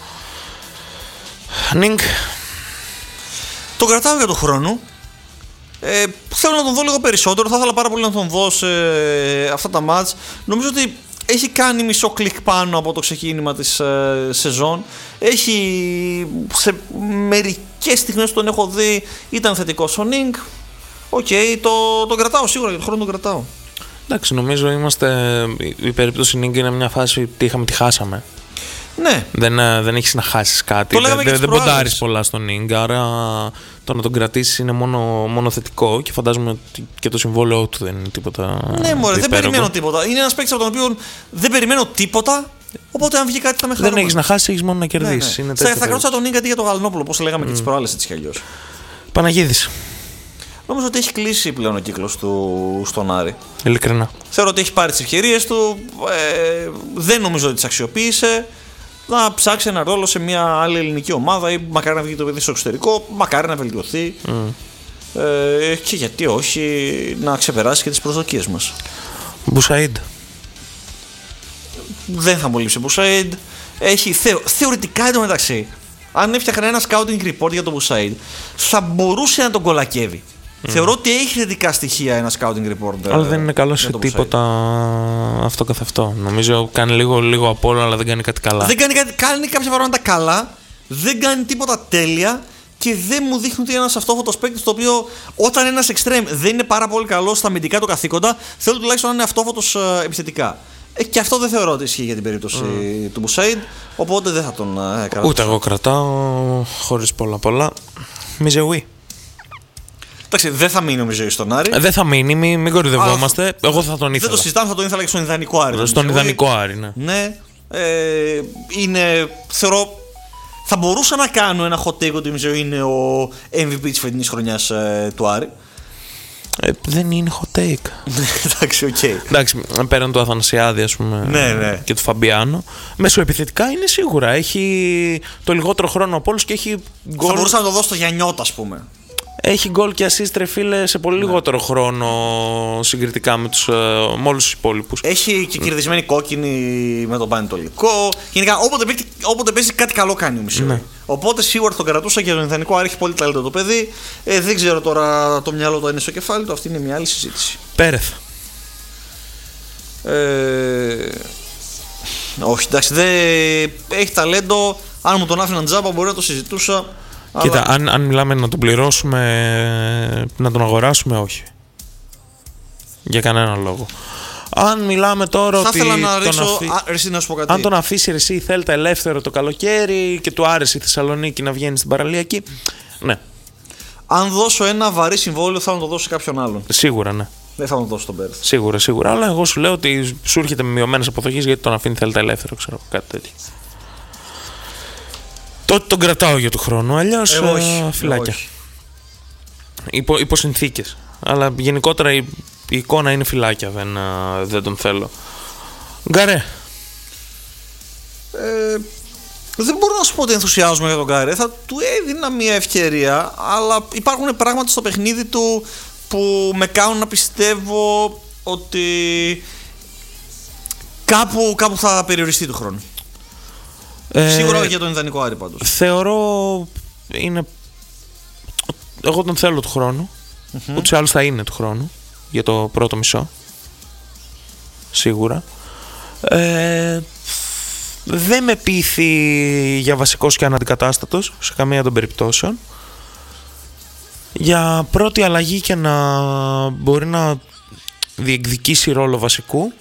Speaker 1: Νίνκ.
Speaker 2: Τον κρατάω για τον χρόνο. Θέλω να τον δω λίγο περισσότερο. Θα ήθελα πάρα πολύ να τον δω σε αυτά τα μάτς. Νομίζω ότι έχει κάνει μισό κλικ πάνω από το ξεκίνημα της σεζόν. Σε μερικές στιγμές που τον έχω δει ήταν θετικός ο Νίνκ. Οκ, τον κρατάω σίγουρα για τον χρόνο, τον κρατάω.
Speaker 1: Εντάξει, νομίζω η περίπτωση Νίγκα είναι μια φάση που τη χάσαμε.
Speaker 2: Ναι.
Speaker 1: Δεν έχεις να χάσεις κάτι. Δεν ποντάρεις πολλά στον Νίγκα, άρα το να τον κρατήσεις είναι μόνο θετικό και φαντάζομαι ότι και το συμβόλαιό του δεν είναι τίποτα.
Speaker 2: Ναι, μωρέ, δεν περιμένω τίποτα. Είναι ένας παίκτης από τον οποίο δεν περιμένω τίποτα. Οπότε αν βγει κάτι θα με χαρούμε.
Speaker 1: Δεν έχεις να χάσεις, έχεις μόνο να κερδίσεις.
Speaker 2: Ναι. Θα κρατούσα τον Νίγκα αντί για τον Γαλανόπουλο, όπως λέγαμε και τις προάλλες έτσι κι αλλιώς.
Speaker 1: Παναγίδης.
Speaker 2: Νομίζω ότι έχει κλείσει πλέον ο κύκλος του στον Άρη.
Speaker 1: Ειλικρινά.
Speaker 2: Θεωρώ ότι έχει πάρει τις ευκαιρίες του. Δεν νομίζω ότι τις αξιοποίησε. Να ψάξει ένα ρόλο σε μια άλλη ελληνική ομάδα ή μακάρι να βγει το παιδί στο εξωτερικό, μακάρι να βελτιωθεί. Και γιατί όχι να ξεπεράσει και τις προσδοκίες μας.
Speaker 1: Μπουσαΐντ.
Speaker 2: Δεν θα μου λείψει ο Μπουσαΐντ. Θεωρητικά εντωμεταξύ, αν έφτιαχνα ένα scouting report για τον Μπουσαΐντ, θα μπορούσε να τον κολακεύει. Θεωρώ ότι έχει θετικά στοιχεία ένα scouting report.
Speaker 1: Αλλά δεν είναι καλό σε τίποτα αυτό καθ' αυτό. Νομίζω κάνει λίγο απ' όλα, αλλά δεν κάνει κάτι καλά.
Speaker 2: Κάνει κάποια πράγματα καλά, δεν κάνει τίποτα τέλεια και δεν μου δείχνει ότι είναι ένας αυτόφωτος παίκτης, το οποίο όταν ένας extreme δεν είναι πάρα πολύ καλό στα αμυντικά του καθήκοντα, θέλω τουλάχιστον να είναι αυτόφωτος επιθετικά. Και αυτό δεν θεωρώ ότι ισχύει για την περίπτωση του Μπουσαΐντ, οπότε δεν θα τον κρατήσω.
Speaker 1: Ούτε εγώ κρατάω, χωρίς πολλά. Μιζεουί.
Speaker 2: Εντάξει, δεν θα μείνει ο Μιζεουί στον Άρη.
Speaker 1: Δεν θα μείνει, μην κορυδευόμαστε. Εγώ θα τον ήθελα.
Speaker 2: Δεν το συζητάμε, θα τον ήθελα και στον ιδανικό Άρη.
Speaker 1: Στον ιδανικό Άρη, ναι.
Speaker 2: Ναι. Θεωρώ. Θα μπορούσα να κάνω ένα hot take ότι ο Μιζεουί είναι ο MVP της φετινής χρονιάς του Άρη.
Speaker 1: Δεν είναι hot take.
Speaker 2: Εντάξει, οκ.
Speaker 1: Εντάξει, πέραν του Αθανασιάδη, ας πούμε,
Speaker 2: ναι.
Speaker 1: και του Φαμπιάνο. Μεσοεπιθετικά είναι σίγουρα. Έχει το λιγότερο χρόνο από όλους και έχει γκολ.
Speaker 2: Θα μπορούσα να το δώσω στο Γιαννιώτα, ας πούμε.
Speaker 1: Έχει γκολ και assist, ρε φίλε, σε πολύ λιγότερο χρόνο συγκριτικά με όλους τους υπόλοιπους.
Speaker 2: Έχει και κερδισμένη κόκκινη με τον Πανετολικό. Γενικά, όποτε παίζει κάτι καλό κάνει ο Μιζεουί. Ναι. Οπότε σίγουρα τον κρατούσα και τον ιδανικό Άρη, έχει πολύ ταλέντο το παιδί. Δεν ξέρω τώρα το μυαλό του είναι στο κεφάλι του, αυτή είναι μια άλλη συζήτηση.
Speaker 1: Πέρεθ.
Speaker 2: Όχι, εντάξει, δεν έχει ταλέντο. Αν μου τον άφηναν τζάμπα, μπορεί να το συζητούσα.
Speaker 1: Κοίτα, αν μιλάμε να τον πληρώσουμε, να τον αγοράσουμε, όχι. Για κανέναν λόγο. Αν μιλάμε τώρα
Speaker 2: θα
Speaker 1: ότι.
Speaker 2: Ήθελα να ρίξω. Να σου πω κάτι.
Speaker 1: Αν τον αφήσει εσύ η Θέλτα ελεύθερο το καλοκαίρι και του άρεσε η Θεσσαλονίκη να βγαίνει στην παραλιακή. Ναι.
Speaker 2: Αν δώσω ένα βαρύ συμβόλαιο, θα το δώσω σε κάποιον άλλον.
Speaker 1: Σίγουρα, ναι.
Speaker 2: Δεν θα τον δώσω στον Πέρθ.
Speaker 1: Σίγουρα. Αλλά εγώ σου λέω ότι σου έρχεται με μειωμένες αποδοχές γιατί τον αφήνει Θέλτα ελεύθερο, ξέρω, κάτι τέτοιο. Τότε τον κρατάω για του χρόνου, αλλιώς φυλάκια. Υπό συνθήκες. Αλλά γενικότερα η εικόνα είναι φυλάκια, δεν τον θέλω. Γκαρέ.
Speaker 2: Δεν μπορώ να σου πω ότι ενθουσιάζομαι για τον Γκαρέ. Θα του έδινα μια ευκαιρία, αλλά υπάρχουν πράγματα στο παιχνίδι του που με κάνουν να πιστεύω ότι κάπου θα περιοριστεί του χρόνου. Σίγουρα για τον ιδανικό Άρη πάντως.
Speaker 1: Θεωρώ είναι. Εγώ τον θέλω του χρόνου. Ούτως ή άλλως θα είναι του χρόνου. Για το πρώτο μισό. Σίγουρα. Δεν με πείθει για βασικός και αναντικατάστατος σε καμία των περιπτώσεων. Για πρώτη αλλαγή και να μπορεί να διεκδικήσει ρόλο βασικού,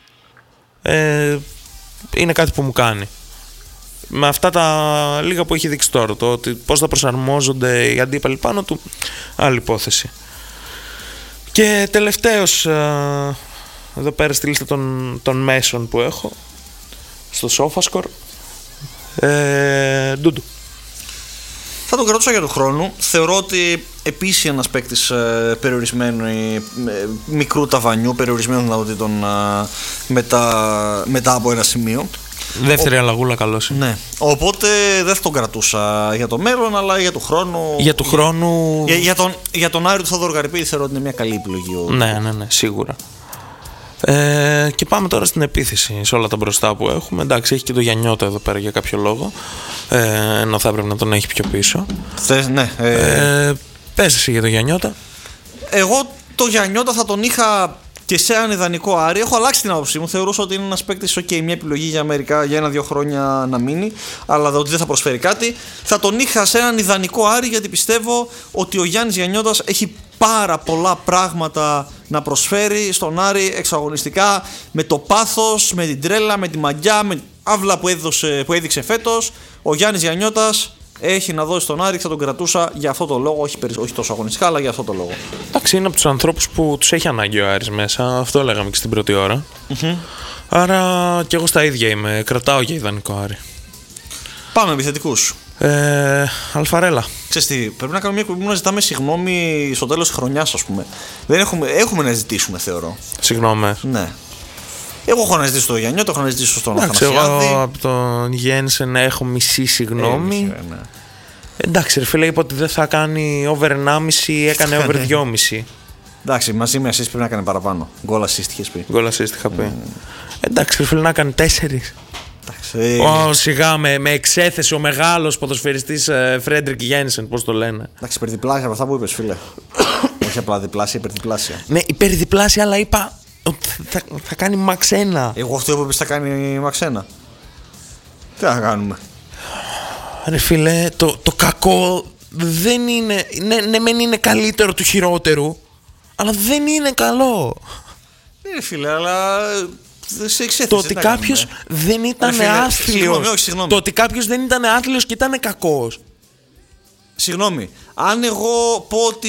Speaker 1: είναι κάτι που μου κάνει. Με αυτά τα λίγα που έχει δείξει τώρα, το ότι πώς θα προσαρμόζονται οι αντίπαλοι πάνω του, άλλη υπόθεση. Και τελευταίος εδώ πέρα στη λίστα των μέσων που έχω στο SofaScore, Ντούντου.
Speaker 2: Θα τον κρατούσα για τον χρόνο. Θεωρώ ότι επίσης ένας παίκτης περιορισμένου μικρού ταβανιού, περιορισμένων δυνατοτήτων μετά από ένα σημείο.
Speaker 1: Δεύτερη αλλαγούλα, καλώς.
Speaker 2: Ναι. Οπότε δεν θα τον κρατούσα για το μέλλον, αλλά για τον χρόνο.
Speaker 1: Για του χρόνου.
Speaker 2: Για τον Άρη του Θόδωρο Γαρυπίδη θεωρώ ότι είναι μια καλή επιλογή.
Speaker 1: Ναι, σίγουρα. Και πάμε τώρα στην επίθεση σε όλα τα μπροστά που έχουμε. Εντάξει, έχει και το Γιαννιώτα εδώ πέρα για κάποιο λόγο. Ενώ θα έπρεπε να τον έχει πιο πίσω.
Speaker 2: Ναι.
Speaker 1: Πες εσύ για το Γιαννιώτα.
Speaker 2: Εγώ το Γιαννιώτα θα τον είχα Και σε έναν ιδανικό Άρη, έχω αλλάξει την άποψή μου. Θεωρούσα ότι είναι ένας παίκτης, μια επιλογή για μερικά, για 1-2 χρόνια να μείνει, αλλά ότι δεν θα προσφέρει κάτι. Θα τον είχα σε έναν ιδανικό Άρη, γιατί πιστεύω ότι ο Γιάννης Γιαννιώτας έχει πάρα πολλά πράγματα να προσφέρει στον Άρη εξαγωνιστικά, με το πάθος, με την τρέλα, με τη μαγιά, με την αύλα που έδειξε φέτος. Ο Γιάννης Γιαννιώτας έχει να δώσει στον Άρη, θα τον κρατούσα για αυτό το λόγο, όχι τόσο αγωνιστικά, αλλά για αυτό το λόγο.
Speaker 1: Εντάξει, είναι από τους ανθρώπους που τους έχει ανάγκη ο Άρης μέσα, αυτό λέγαμε και στην πρώτη ώρα. Άρα και εγώ στα ίδια είμαι, κρατάω για ιδανικό Άρη.
Speaker 2: Πάμε επιθετικούς.
Speaker 1: Αλφαρέλα.
Speaker 2: Ξέρεις τι, πρέπει να κάνουμε μια κουμπί να ζητάμε συγγνώμη στο τέλος της χρονιάς, ας πούμε. Δεν έχουμε να ζητήσουμε, θεωρώ.
Speaker 1: Συγγνώμη.
Speaker 2: Ναι. Εγώ έχω να ζητήσω τον Γιάννη, το έχω να ζητήσω στον Αθανασιάδη.
Speaker 1: Εγώ από τον Γένσεν έχω μισή συγγνώμη.
Speaker 2: Ναι.
Speaker 1: Εντάξει, ρε φίλε, είπα ότι δεν θα κάνει over 1,5, έκανε over 2,5.
Speaker 2: Εντάξει, μαζί με assist πρέπει να κάνει παραπάνω. Γκολ assist είχες πει.
Speaker 1: Γκολ assist είχα πει. Εντάξει, ρε φίλε, να κάνει 4. Σιγά με εξέθεση ο μεγάλος ποδοσφαιριστής Φρέντρικ Γένσεν, πώς το λένε.
Speaker 2: Εντάξει, υπερδιπλάσια από αυτά που είπες, φίλε. Όχι απλά διπλάσια, υπερδιπλάσια.
Speaker 1: Ναι, υπερδιπλάσια, αλλά είπα ότι θα κάνει max 1.
Speaker 2: Εγώ αυτό που είπες θα κάνει max 1. Τι θα κάνουμε.
Speaker 1: Ρε φίλε, το κακό δεν είναι. Ναι, μεν είναι καλύτερο του χειρότερου, αλλά δεν είναι καλό.
Speaker 2: Ναι, φίλε, αλλά.
Speaker 1: Το ότι κάποιος δεν ήταν άθλιος. Το ότι κάποιος δεν ήταν άθλιος και ήταν κακός.
Speaker 2: Συγγνώμη. Αν εγώ πω ότι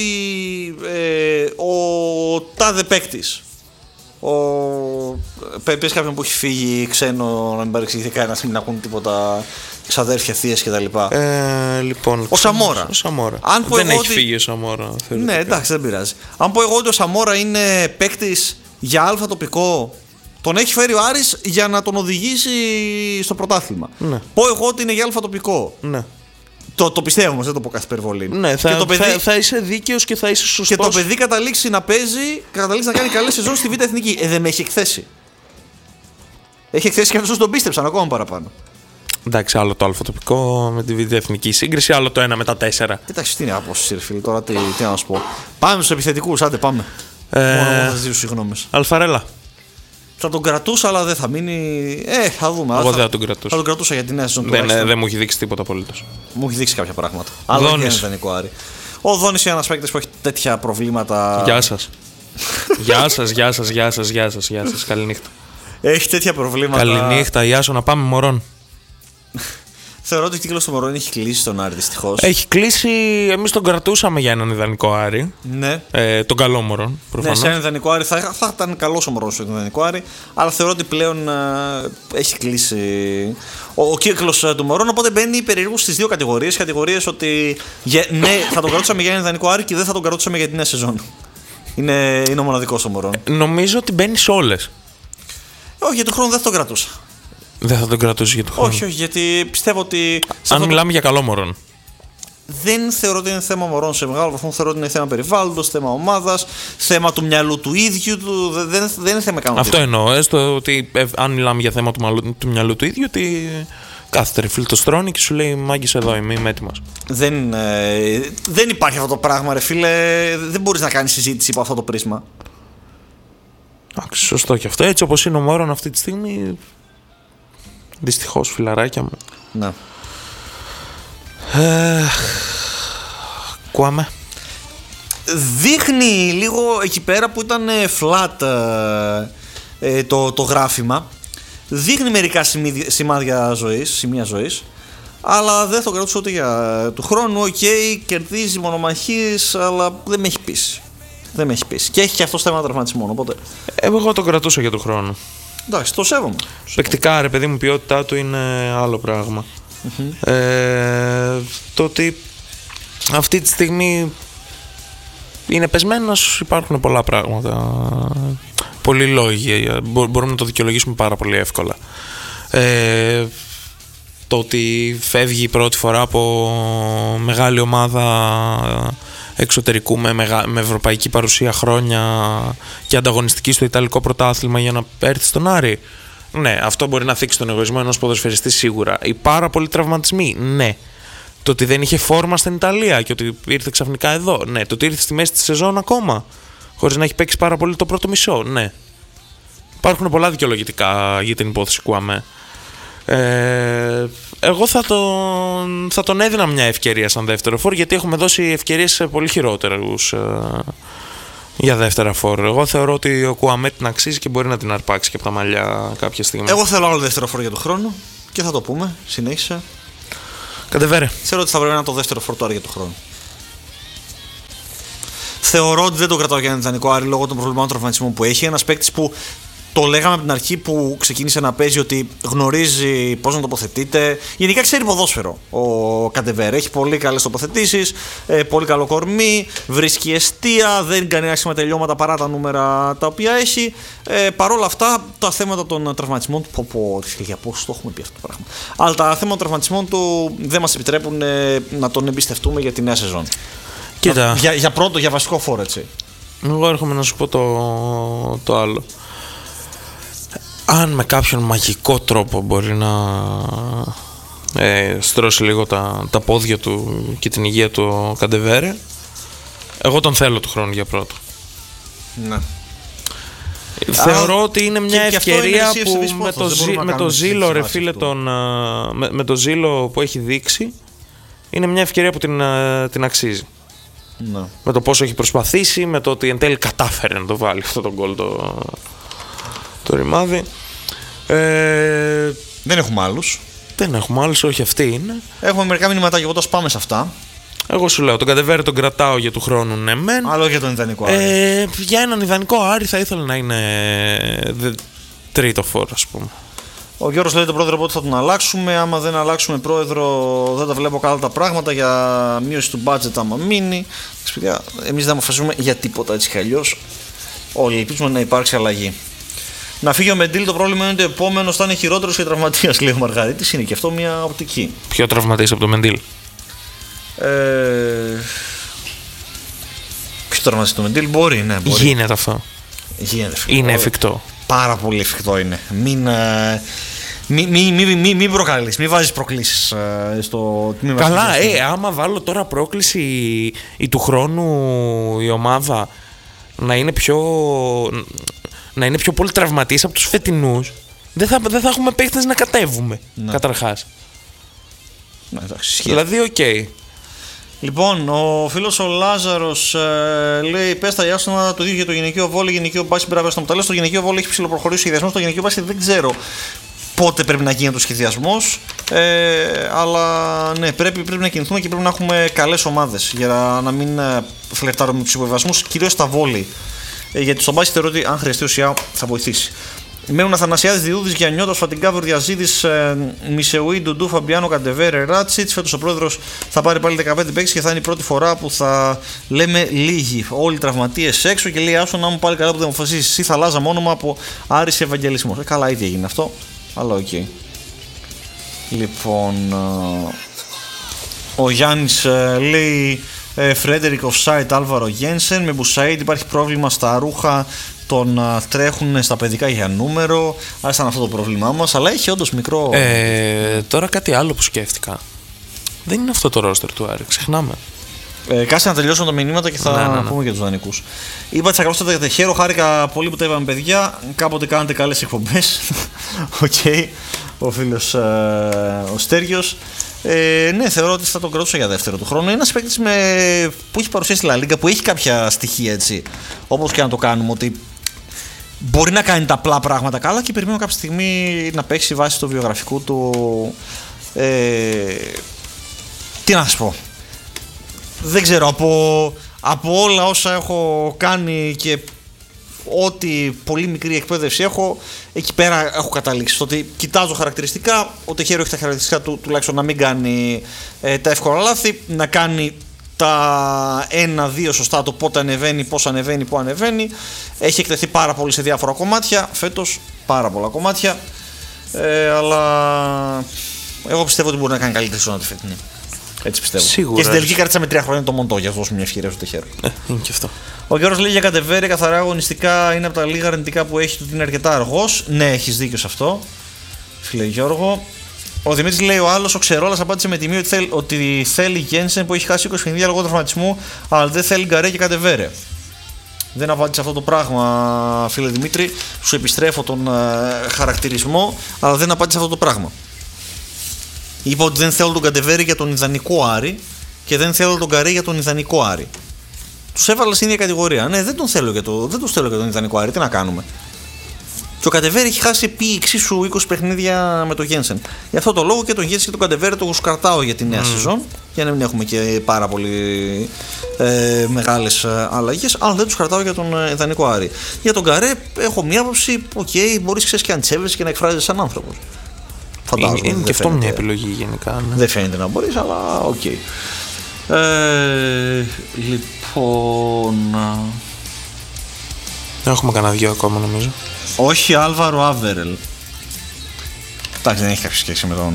Speaker 2: ο τάδε παίκτης, πες κάποιον που έχει φύγει ξένο, να μην παρεξηγηθεί κανένας, μην ακούν τίποτα, ξαδέρφια, θείες κτλ.
Speaker 1: Λοιπόν,
Speaker 2: ο Σαμόρα.
Speaker 1: Δεν έχει φύγει ο Σαμόρα.
Speaker 2: Ναι, εντάξει, δεν πειράζει. Αν πω εγώ ότι ο Σαμόρα είναι παίκτης για αλφα τοπικό, τον έχει φέρει ο Άρης για να τον οδηγήσει στο πρωτάθλημα.
Speaker 1: Ναι.
Speaker 2: Πω εγώ ότι είναι για αλφα τοπικό.
Speaker 1: Ναι.
Speaker 2: Το πιστεύω όμως, δεν το πω κάθε υπερβολή.
Speaker 1: Ναι, θα είσαι δίκαιος και θα είσαι σωστός.
Speaker 2: Και το παιδί καταλήξει να παίζει, καταλήξει να κάνει καλές σεζόν στη Β' Εθνική. Δεν με έχει εκθέσει. Έχει εκθέσει και αυτούς τον πίστεψαν ακόμα παραπάνω.
Speaker 1: Εντάξει, άλλο το αλφατοπικό με τη Β' Εθνική σύγκριση, άλλο το 1 με τα 4.
Speaker 2: Εντάξει, τι είναι απόσταση, ρε φίλε, τώρα τι να σου πω. Πάμε στους επιθετικούς, άντε πάμε. Μόνο θα ζητήσω συγγνώμες.
Speaker 1: Αλφαρέλα.
Speaker 2: Θα τον κρατούσα, αλλά δεν θα μείνει. Θα δούμε.
Speaker 1: Εγώ δεν θα τον κρατούσα.
Speaker 2: Θα τον κρατούσα για την νέα σεζόν.
Speaker 1: Δεν μου έχει δείξει τίποτα απολύτως.
Speaker 2: Μου έχει δείξει κάποια πράγματα. Αλλά δεν είναι ιδανικό Άρη. Ο Δόνης είναι ένας παίκτης που έχει τέτοια προβλήματα.
Speaker 1: Γεια σας. Γεια σας. Καληνύχτα.
Speaker 2: Έχει τέτοια προβλήματα.
Speaker 1: Καληνύχτα, Ιάσο, να πάμε μωρών.
Speaker 2: Θεωρώ ότι η κύκλος των μωρών έχει κλείσει τον Άρη, δυστυχώς.
Speaker 1: Έχει κλείσει, εμείς τον κρατούσαμε για έναν ιδανικό Άρη.
Speaker 2: Ναι.
Speaker 1: Τον καλό μωρών, προφανώς.
Speaker 2: Ναι, σε έναν ιδανικό Άρη θα ήταν καλός ο μωρός στον ιδανικό Άρη, αλλά θεωρώ ότι πλέον έχει κλείσει ο κύκλος του μωρών. Οπότε μπαίνει περίπου στις δύο κατηγορίες. Κατηγορίες ότι ναι, θα τον κρατούσαμε για έναν ιδανικό Άρη και δεν θα τον κρατούσαμε για την νέα σεζόν. Είναι ο μοναδικός των μωρών.
Speaker 1: Νομίζω ότι μπαίνει σε όλες.
Speaker 2: Όχι, για τον χρόνο δεν θα τον κρατούσα.
Speaker 1: Δεν θα τον κρατούσε για τον χρόνο.
Speaker 2: Όχι, γιατί πιστεύω ότι.
Speaker 1: Αν μιλάμε για καλό μωρών.
Speaker 2: Δεν θεωρώ ότι είναι θέμα μωρών σε μεγάλο βαθμό. Θεωρώ ότι είναι θέμα περιβάλλοντος, θέμα ομάδας, θέμα του μυαλού του ίδιου του. Δεν είναι θέμα ικανότητα.
Speaker 1: Αυτό εννοώ. Έστω ότι αν μιλάμε για θέμα του μυαλού του ίδιου, ότι κάθεται ρε φίλε, το στρώνει και σου λέει μάγκης εδώ είμαι έτοιμος.
Speaker 2: Δεν υπάρχει αυτό το πράγμα, ρε φίλε. Δεν μπορείς να κάνεις συζήτηση από αυτό το πρίσμα.
Speaker 1: Σωστό και αυτό. Έτσι όπως είναι ο μωρών αυτή τη στιγμή. Δυστυχώς, φιλαράκια μου.
Speaker 2: Ναι.
Speaker 1: Κουάμε.
Speaker 2: Δείχνει λίγο εκεί πέρα που ήταν flat το γράφημα. Δείχνει μερικά σημεία ζωής. Αλλά δεν το κρατούσα ούτε για του χρόνου. Κερδίζει μονομαχίες, αλλά δεν με έχει πείσει. Και έχει και αυτό θέμα τραυματισμών. Οπότε.
Speaker 1: Εγώ το κρατούσα για του χρόνου.
Speaker 2: Εντάξει, το σέβομαι.
Speaker 1: Παικτικά, ρε παιδί μου, η ποιότητά του είναι άλλο πράγμα. Το ότι αυτή τη στιγμή είναι πεσμένος, υπάρχουν πολλά πράγματα. Πολλοί λόγοι. Μπορούμε να το δικαιολογήσουμε πάρα πολύ εύκολα. Το ότι φεύγει πρώτη φορά από μεγάλη ομάδα εξωτερικού με ευρωπαϊκή παρουσία χρόνια και ανταγωνιστική στο Ιταλικό πρωτάθλημα για να έρθει στον Άρη. Ναι, αυτό μπορεί να θίξει τον εγωισμό ενός ποδοσφαιριστή σίγουρα. Οι πάρα πολλοί τραυματισμοί, ναι. Το ότι δεν είχε φόρμα στην Ιταλία και ότι ήρθε ξαφνικά εδώ, ναι. Το ότι ήρθε στη μέση της σεζόν ακόμα, χωρίς να έχει παίξει πάρα πολύ το πρώτο μισό. Ναι. Υπάρχουν πολλά δικαιολογητικά για την υπόθεση Κουαμέ. Εγώ θα τον έδινα μια ευκαιρία σαν δεύτερο φόρ, γιατί έχουμε δώσει ευκαιρίες σε πολύ χειρότερους για δεύτερα φόρ. Εγώ θεωρώ ότι ο Κουαμέ την αξίζει και μπορεί να την αρπάξει και από τα μαλλιά κάποια στιγμή.
Speaker 2: Εγώ θέλω άλλο δεύτερο φόρ για τον χρόνο και θα το πούμε. Συνέχισε.
Speaker 1: Καντεβέρε.
Speaker 2: Θεωρώ ότι θα πρέπει να είναι το δεύτερο φόρ τώρα για τον χρόνο. Θεωρώ ότι δεν το κρατάω για ένα ιδανικό Άρη λόγω των προβλημάτων τραυματισμού που έχει. Ένας παίκτης που το λέγαμε από την αρχή που ξεκίνησε να παίζει ότι γνωρίζει πώς να τοποθετείται. Γενικά ξέρει ποδόσφαιρο ο Καντεβέρε. Έχει πολύ καλές τοποθετήσεις, πολύ καλό κορμί, βρίσκει εστία, δεν κάνει άσχημα τελειώματα παρά τα νούμερα τα οποία έχει. Παρ' όλα αυτά, τα θέματα των τραυματισμών του. Για πώς το έχουμε πει αυτό το πράγμα. Αλλά τα θέματα των τραυματισμών του δεν μας επιτρέπουν να τον εμπιστευτούμε για τη νέα σεζόν.
Speaker 1: Κοίτα.
Speaker 2: Για βασικό φόρ, έτσι.
Speaker 1: Εγώ έρχομαι να σου πω το άλλο. Αν με κάποιον μαγικό τρόπο μπορεί να στρώσει λίγο τα πόδια του και την υγεία του ο Καντεβέρε, εγώ τον θέλω του χρόνου για πρώτο.
Speaker 2: Ναι.
Speaker 1: Θεωρώ ότι είναι μια ευκαιρία που με το ζήλο, ρε φίλε, με το ζήλο που έχει δείξει, είναι μια ευκαιρία που την αξίζει.
Speaker 2: Ναι.
Speaker 1: Με το πόσο έχει προσπαθήσει, με το ότι εν τέλει κατάφερε να το βάλει αυτό τον γκολ το ρημάδι.
Speaker 2: Δεν έχουμε άλλους.
Speaker 1: Δεν έχουμε άλλους, όχι αυτοί είναι.
Speaker 2: Έχουμε μερικά μηνύματα και εγώ τα πάμε σε αυτά.
Speaker 1: Εγώ σου λέω, τον Καντεβέρε τον κρατάω για του χρόνου, ναι μεν.
Speaker 2: Αλλά όχι για τον ιδανικό Άρη.
Speaker 1: Για έναν ιδανικό Άρη θα ήθελα να είναι τρίτο φόρ, ας πούμε.
Speaker 2: Ο Γιώργος λέει τον πρόεδρο πότε θα τον αλλάξουμε. Άμα δεν αλλάξουμε πρόεδρο, δεν τα βλέπω καλά τα πράγματα για μείωση του budget άμα μείνει. Εμείς δεν αποφασίζουμε για τίποτα έτσι κι αλλιώς. Όλοι ελπίζουμε να υπάρξει αλλαγή. Να φύγει ο Μεντήλ, το πρόβλημα είναι ότι ο επόμενος θα είναι χειρότερος και τραυματίας, λέει ο Μαργαρίτης. Είναι και αυτό μια οπτική.
Speaker 1: Πιο τραυματίας από το Μεντήλ.
Speaker 2: Ποιο τραυματίας το Μεντήλ, μπορεί, ναι. Μπορεί.
Speaker 1: Γίνεται αυτό.
Speaker 2: Γίνεται.
Speaker 1: Είναι εφικτό.
Speaker 2: Πάρα πολύ εφικτό είναι. Μην προκαλείς, μην βάζεις προκλήσεις στο τμήμα.
Speaker 1: Καλά, άμα βάλω τώρα πρόκληση ή του χρόνου η ομάδα να είναι πιο πολύ τραυματίες από τους φετινούς, δεν θα έχουμε παίχτες να κατέβουμε, ναι. Καταρχάς.
Speaker 2: Ναι, εντάξει,
Speaker 1: δηλαδή, οκ.
Speaker 2: Λοιπόν, ο φίλος ο Λάζαρος λέει: πες τα Ιάσονα το ίδιο για το γυναικείο βόλεϊ, γυναικείο μπάσκετ. Μπράβο στον Πταλές. Το γυναικείο βόλεϊ έχει ψηλοπροχωρήσει ο σχεδιασμός. Το γυναικείο μπάσκετ δεν ξέρω πότε πρέπει να γίνει ο σχεδιασμός. Αλλά ναι, πρέπει να κινηθούμε και πρέπει να έχουμε καλές ομάδες για να μην φλερτάρουμε τους υποβιβασμούς, κυρίως στα βόλεϊ. Γιατί στον μπάσκετ θεωρώ ότι αν χρειαστεί ο ΣΙΑ θα βοηθήσει. Μένουν Αθανασιάδης, Διούδης, Γιαννιώτας, Φατιγκάβουρ, Διαζίδης, Μισεουή, Ντουντού, Φαμπιάνο, Καντεβέρε, Ράτσιτς. Φέτος ο πρόεδρος θα πάρει πάλι 15 παίκτες και θα είναι η πρώτη φορά που θα λέμε λίγοι. Όλοι οι τραυματίες έξω και λέει: άσο να μου πάλι καλά που δεν αποφασίσει. Εσύ θα αλλάζαμε όνομα από Άρης Ευαγγελισμός. Καλά, ήδη έγινε αυτό. Αλλά οκ. Λοιπόν. Ο Γιάννης λέει: Φρέντερικ Οφσάιτ, Άλβαρο Γένσεν. Με Μπουσαΐντ υπάρχει πρόβλημα στα ρούχα. Τον τρέχουν στα παιδικά για νούμερο. Άρα ήταν αυτό το πρόβλημά μας. Αλλά έχει όντως μικρό.
Speaker 1: Τώρα κάτι άλλο που σκέφτηκα. Δεν είναι αυτό το ρόστερ του Άρη, ξεχνάμε.
Speaker 2: Κάτσε να τελειώσουμε τα μηνύματα και θα πούμε για τους δανεικούς. Είπα τις ακροστάτα για Τεχέρο. Χάρηκα πολύ που τα είπαμε, παιδιά. Κάποτε κάνετε καλές εκπομπές. Οκ. Ο φίλος ο Στέργιος. Ναι, θεωρώ ότι θα τον κρατούσα για δεύτερο του χρόνου. Είναι ένας παίκτης που έχει παρουσιάσει τη Λα Λίγκα, που έχει κάποια στοιχεία έτσι. Όπως και να το κάνουμε, ότι μπορεί να κάνει τα απλά πράγματα καλά και περιμένω κάποια στιγμή να παίξει βάσει του βιογραφικού του. Τι να σας πω. Δεν ξέρω, από όλα όσα έχω κάνει και ό,τι πολύ μικρή εκπαίδευση έχω, εκεί πέρα έχω καταλήξει. Στο ότι κοιτάζω χαρακτηριστικά, ο Τεχέρο έχει τα χαρακτηριστικά του τουλάχιστον να μην κάνει τα εύκολα λάθη, να κάνει τα 1-2 σωστά, το πότε ανεβαίνει, πώς ανεβαίνει, πού ανεβαίνει. Έχει εκτεθεί πάρα πολύ σε διάφορα κομμάτια, φέτος πάρα πολλά κομμάτια, αλλά εγώ πιστεύω ότι μπορεί να κάνει καλύτερη σώνα τη φετινή. Έτσι πιστεύω.
Speaker 1: Σίγουρα.
Speaker 2: Και στην τελική κάρτισα με 3 χρόνια το Μοντό, για να δώσουμε μια ευκαιρία στο Τεχέρο.
Speaker 1: Είναι και αυτό.
Speaker 2: Ο Γιώργος λέει για Καντεβέρε, καθαρά αγωνιστικά είναι από τα λίγα αρνητικά που έχει, ότι είναι αρκετά αργός. Ναι, έχεις δίκιο σε αυτό, φίλε Γιώργο. Ο Δημήτρης λέει: ο άλλος, ο Ξερόλας, απάντησε με τιμή ότι θέλει Γένσεν που έχει χάσει 20 παιχνίδια λόγω τραυματισμού, αλλά δεν θέλει Γκαρέ και Καντεβέρε. Δεν απάντησε αυτό το πράγμα, φίλε Δημήτρη. Σου επιστρέφω τον χαρακτηρισμό, αλλά δεν απάντησε αυτό το πράγμα. Είπα ότι δεν θέλω τον Καντεβέρη για τον ιδανικό Άρη και δεν θέλω τον Καρέ για τον ιδανικό Άρη. Τους έβαλα στην ίδια κατηγορία. Ναι, δεν τους θέλω για τον ιδανικό Άρη. Τι να κάνουμε. Και ο Καντεβέρη έχει χάσει επί εξίσου 20 παιχνίδια με τον Γένσεν. Γι' αυτό το λόγο και τον Γένσεν και τον Καντεβέρη τον σκαρτάω για τη νέα σεζόν. Για να μην έχουμε και πάρα πολύ μεγάλες αλλαγές. Αλλά δεν τους κρατάω για τον ιδανικό Άρη. Για τον Καρέ έχω μια άποψη. Οκ, μπορείς ξέρεις και αν τσέβεσαι και να εκφράζεσαι σαν άνθρωπος. Φαντάζομαι.
Speaker 1: Είναι και αυτό μια επιλογή γενικά. Ναι.
Speaker 2: Δεν φαίνεται να μπορείς, αλλά οκ. Λοιπόν.
Speaker 1: Δεν έχουμε κανένα δυο ακόμα νομίζω.
Speaker 2: Όχι, Άλβαρο Άβερελ. Εντάξει, δεν έχει κάποια σχέση με τον.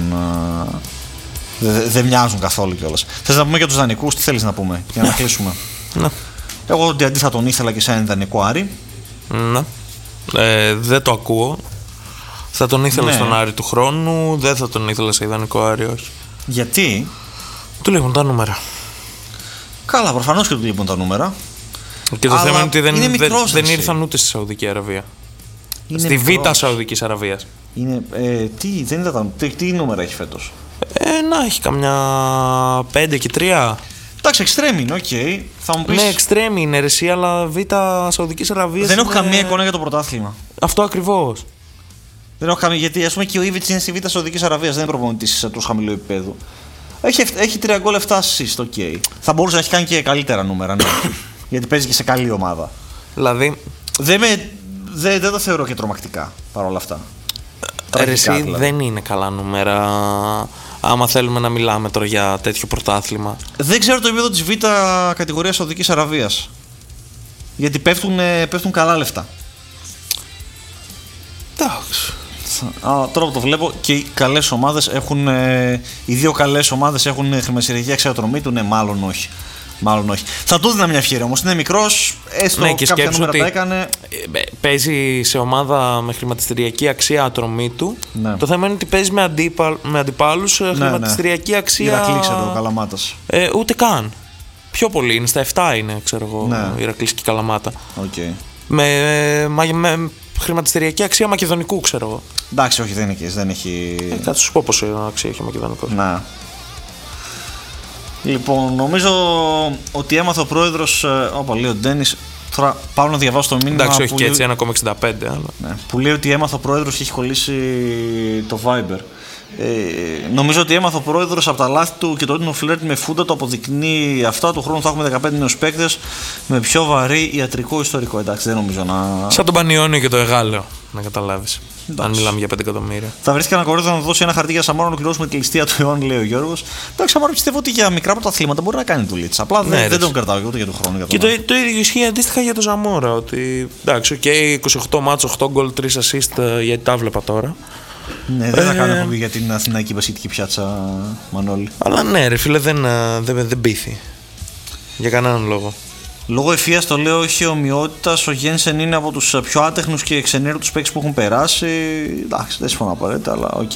Speaker 2: Δεν μοιάζουν καθόλου κιόλας. Θες να πούμε για τους δανεικούς, τι θέλεις να πούμε, για να κλείσουμε.
Speaker 1: Ναι.
Speaker 2: Εγώ ότι θα τον ήθελα και σαν δανεικό Άρη.
Speaker 1: Ναι. Δεν το ακούω. Θα τον ήθελα στον Άρη του χρόνου, δεν θα τον ήθελα σε ιδανικό Άρη, όχι.
Speaker 2: Γιατί?
Speaker 1: Του λείπουν τα νούμερα.
Speaker 2: Καλά, προφανώς και του λείπουν τα νούμερα.
Speaker 1: Και το θέμα είναι ότι δεν ήρθαν ούτε στη Σαουδική Αραβία. Στη Β' Σαουδικής Αραβίας.
Speaker 2: Τι νούμερα έχει φέτος?
Speaker 1: Να έχει καμιά 5 και 3.
Speaker 2: Εντάξει, εξτρέμι είναι, οκ. Θα μου πεις.
Speaker 1: Ναι, εξτρέμι είναι ρεσί, αλλά Β' Σαουδικής Αραβίας.
Speaker 2: Δεν έχω καμία εικόνα για το πρωτάθλημα.
Speaker 1: Αυτό ακριβώς.
Speaker 2: Δεν έχω καμία, γιατί ας πούμε και ο Ήβιτς είναι στη Β' Σαουδικής Αραβίας, δεν είναι προπονητής τόσο χαμηλού επίπεδου. Έχει 3 γκολ 7 assist, οκ. Θα μπορούσε να έχει κάνει και καλύτερα νούμερα, ναι. Γιατί παίζει και σε καλή ομάδα.
Speaker 1: Δηλαδή.
Speaker 2: Δεν το θεωρώ και τρομακτικά παρόλα αυτά.
Speaker 1: Εσύ δηλαδή. Δεν είναι καλά νούμερα. Άμα θέλουμε να μιλάμε τώρα για τέτοιο πρωτάθλημα.
Speaker 2: Δεν ξέρω το επίπεδο της Β' κατηγορίας Σαουδικής Αραβίας. Γιατί πέφτουν καλά λεφτά.
Speaker 1: Εντάξει.
Speaker 2: Τώρα που το βλέπω και οι καλές ομάδες έχουν. Οι δύο καλές ομάδες έχουν χρηματιστηριακή αξιοτρομή του. Ναι, μάλλον όχι. Θα του έδινα μια ευκαιρία όμως. Είναι μικρός, έστω
Speaker 1: ναι, και
Speaker 2: κάποια νούμερα τα έκανε.
Speaker 1: Παίζει σε ομάδα με χρηματιστηριακή αξία ατρομή του. Ναι. Το θέμα είναι ότι παίζει με αντιπάλους χρηματιστηριακή αξία.
Speaker 2: Ηρακλή, ξέρω, ο Καλαμάτας.
Speaker 1: Ούτε καν. Πιο πολύ είναι, στα 7 είναι, ξέρω εγώ, η Ηρακλής και η Καλαμάτα.
Speaker 2: Okay.
Speaker 1: Με χρηματιστηριακή αξία μακεδονικού, ξέρω εγώ.
Speaker 2: Εντάξει, όχι, δεν έχει.
Speaker 1: Θα σου πω πόσο αξία έχει ο μακεδονικός.
Speaker 2: Να. Λοιπόν, νομίζω ότι έμαθε ο πρόεδρος. Όπα, λέει ο Ντένις. Τώρα πάω να διαβάσω το μήνυμα.
Speaker 1: Εντάξει, όχι και έτσι, 1,65. Αλλά...
Speaker 2: Ναι, που λέει ότι έμαθε ο πρόεδρος και έχει κολλήσει το Viber. Νομίζω ότι έμαθε ο πρόεδρος από τα λάθη του και το έντονο φλερτ με Φούντα το αποδεικνύει αυτά. Του χρόνου θα έχουμε 15 νέους παίκτες με πιο βαρύ ιατρικό ιστορικό. Εντάξει, δεν νομίζω να.
Speaker 1: Σαν τον Πανιόνιο και το Εγάλεο, να καταλάβεις. Αν μιλάμε για 5 εκατομμύρια.
Speaker 2: Θα βρεθεί κανένα κορίδο να δώσει ένα χαρτί για Σαμόρα να ολοκληρώσουμε τη ληστεία του αιώνα, λέει ο Γιώργος. Εντάξει, Σαμόρα πιστεύω ότι για μικρά πρωταθλήματα μπορεί να κάνει δουλίτσα. Απλά δεν τον κρατάω ούτε για τον χρόνο. Για
Speaker 1: και το ίδιο ισχύει αντίστοιχα για τον Ζαμόρα. Ότι εντάξει, 28 μάτσο, 8 γκολ, 3 assist, γιατί τα βλέπα τώρα.
Speaker 2: Ναι, δεν θα κάνω εκπομπή για την Αθηναϊκή Μπασκετική Πιάτσα, Μανώλη.
Speaker 1: Αλλά ναι, ρε φίλε, δεν πείθει. Για κανέναν λόγο.
Speaker 2: Λόγω ευφυίας το λέω, όχι ομοιότητας. Ο Γένσεν είναι από τους πιο άτεχνους και εξενέρωτους παίκτες που έχουν περάσει. Εντάξει, δεν συμφωνώ απαραίτητα, αλλά οκ.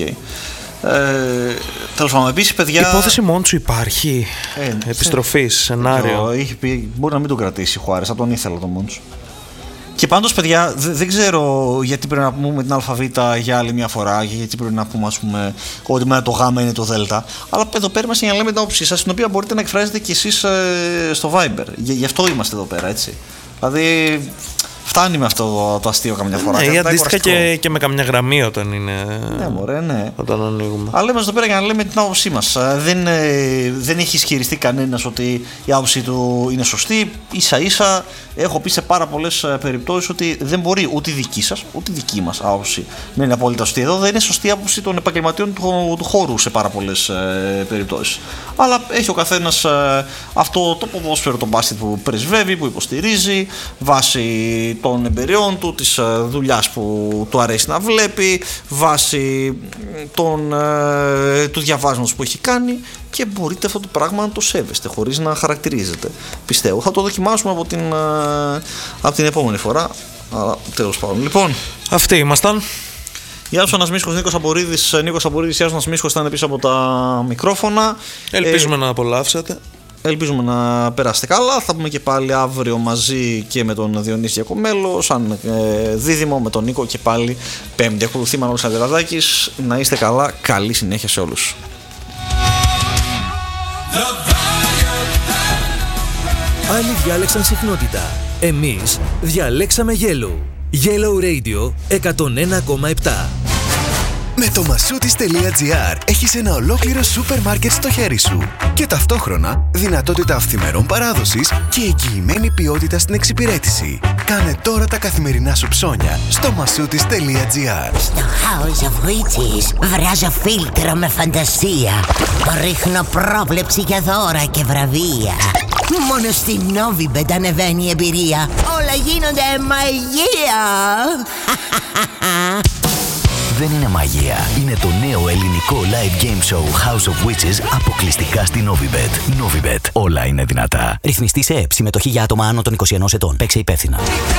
Speaker 2: Τέλος πάντων, επίσης, παιδιά.
Speaker 1: Υπόθεση Μόντσου υπάρχει. Επιστροφή, σενάριο.
Speaker 2: Μπορεί να μην τον κρατήσει η Χουάρες, θα τον ήθελα τον Μόντσου. Και πάντως, παιδιά, δεν ξέρω γιατί πρέπει να πούμε την ΑΒ για άλλη μια φορά, γιατί πρέπει να πούμε, ας πούμε, ότι με το Γ είναι το Δ. Αλλά εδώ πέρα είμαστε για να λέμε την άποψή σας, την οποία μπορείτε να εκφράζετε κι εσείς στο Viber. Γι' αυτό είμαστε εδώ πέρα, έτσι. Δηλαδή, φτάνει με αυτό το αστείο καμιά φορά.
Speaker 1: Ναι, αντίστοιχα και με καμιά γραμμή όταν είναι.
Speaker 2: Ναι, μωρέ, ναι.
Speaker 1: Όταν ανοίγουμε.
Speaker 2: Αλλά είμαστε εδώ πέρα για να λέμε την άποψή μας. Δεν έχει ισχυριστεί κανένας ότι η άποψη του είναι σωστή. Ίσα-ίσα έχω πει σε πάρα πολλές περιπτώσεις ότι δεν μπορεί ούτε η δική σας ούτε η δική μας άποψη να είναι απόλυτα σωστή. Εδώ δεν είναι σωστή η άποψη των επαγγελματιών του χώρου σε πάρα πολλές περιπτώσεις. Αλλά έχει ο καθένας αυτό το ποδόσφαιρο, το μπάσκετ που πρεσβεύει, που υποστηρίζει, βάσει των εμπειριών του, της δουλειάς που του αρέσει να βλέπει, βάσει του διαβάσματος που έχει κάνει, και μπορείτε αυτό το πράγμα να το σέβεστε χωρίς να χαρακτηρίζετε. Πιστεύω θα το δοκιμάσουμε από την επόμενη φορά. Αλλά τέλος πάντων. Λοιπόν,
Speaker 1: αυτοί ήμασταν.
Speaker 2: Γεια σου Ανασμίσχος, Νίκος Απορίδης. Νίκος Απορίδης, γεια σου Ανασμίσχος, ήταν πίσω από τα μικρόφωνα.
Speaker 1: Ελπίζουμε να απολαύσετε.
Speaker 2: Ελπίζουμε να περάσετε καλά. Θα πούμε και πάλι αύριο μαζί και με τον Διονύση Διακομέλο, σαν δίδυμο με τον Νίκο και πάλι Πέμπτη. Ακολουθεί Μανώλης Αντελαδάκης. Να είστε καλά. Καλή συνέχεια σε όλους.
Speaker 3: Άλλοι διάλεξαν συχνότητα. Εμείς διαλέξαμε Yellow. Yellow Radio 101,7.
Speaker 4: Με το masoutis.gr έχεις ένα ολόκληρο σούπερ μάρκετ στο χέρι σου και ταυτόχρονα δυνατότητα αυθημερών παράδοσης και εγγυημένη ποιότητα στην εξυπηρέτηση. Κάνε τώρα τα καθημερινά σου ψώνια στο masoutis.gr.
Speaker 5: Στο House of Witches βράζω φίλτρο με φαντασία. Ρίχνω πρόβλεψη για δώρα και βραβεία. Μόνο στην Novibet ανεβαίνει η εμπειρία. Όλα γίνονται μαγεία.
Speaker 6: Δεν είναι μαγεία. Είναι το νέο ελληνικό live game show House of Witches αποκλειστικά στη Novibet. Novibet. Όλα είναι δυνατά.
Speaker 7: Ρυθμιστή σε ΕΕΠ. Συμμετοχή για άτομα άνω των 21 ετών. Παίξε υπεύθυνα.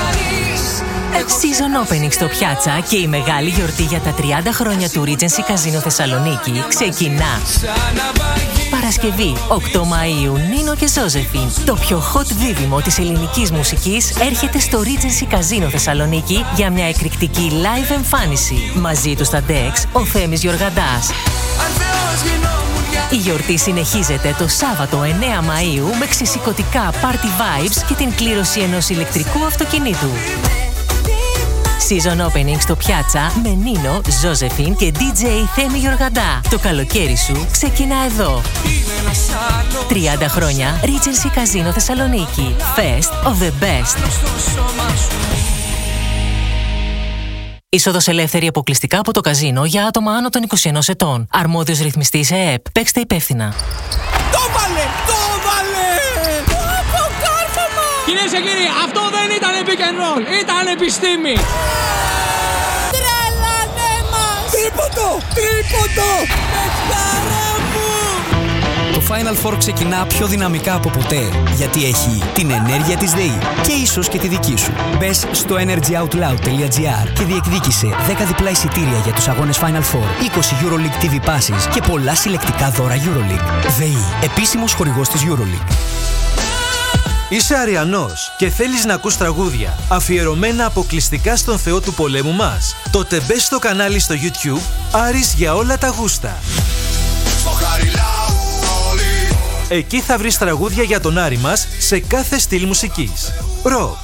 Speaker 8: Season Opening στο Πιάτσα και η μεγάλη γιορτή για τα 30 χρόνια του Regency Casino Θεσσαλονίκη ξεκινά. Παρασκευή 8 Μαΐου, Νίνο και Ζόζεφιν. Το πιο hot δίδυμο της ελληνικής μουσικής έρχεται στο Regency Casino Θεσσαλονίκη για μια εκρηκτική live εμφάνιση. Μαζί του στα Dex, ο Θέμης Γιοργαντάς. Η γιορτή συνεχίζεται το Σάββατο 9 Μαΐου με ξεσηκωτικά party vibes και την κλήρωση ενός ηλεκτρικού αυτοκινήτου. Season Opening στο Πιάτσα με Νίνο, Ζόζεφιν και DJ Θέμη Γιοργαντά. Το καλοκαίρι σου ξεκινά εδώ. 30 χρόνια Regency Casino Θεσσαλονίκη. Fest of the best. Είσοδος ελεύθερη αποκλειστικά από το καζίνο για άτομα άνω των 21 ετών. Αρμόδιος ρυθμιστής ΕΕΠ. Παίξτε υπεύθυνα.
Speaker 9: Το βάλε! Το βάλε! Αποκάρφωμα! Κυρίες και κύριοι, αυτό δεν ήταν pick and roll. Ήταν επιστήμη. Τρελανέ μας! Τρίποντο! Τρίποντο! Παιχτάρα μου!
Speaker 10: Το Final Four ξεκινά πιο δυναμικά από ποτέ, γιατί έχει την ενέργεια της ΔΕΗ και ίσως και τη δική σου. Μπες στο energyoutloud.gr και διεκδίκησε 10 διπλά εισιτήρια για τους αγώνες Final Four, 20 EuroLeague TV passes και πολλά συλλεκτικά δώρα EuroLeague. ΔΕΗ, επίσημος χορηγός της EuroLeague.
Speaker 11: Είσαι Αριανός και θέλεις να ακούς τραγούδια αφιερωμένα αποκλειστικά στον Θεό του πολέμου μας? Τότε μπες στο κανάλι στο YouTube Άρης για όλα τα γούστα. Εκεί θα βρεις τραγούδια για τον Άρη μας σε κάθε στυλ μουσικής. Ροκ,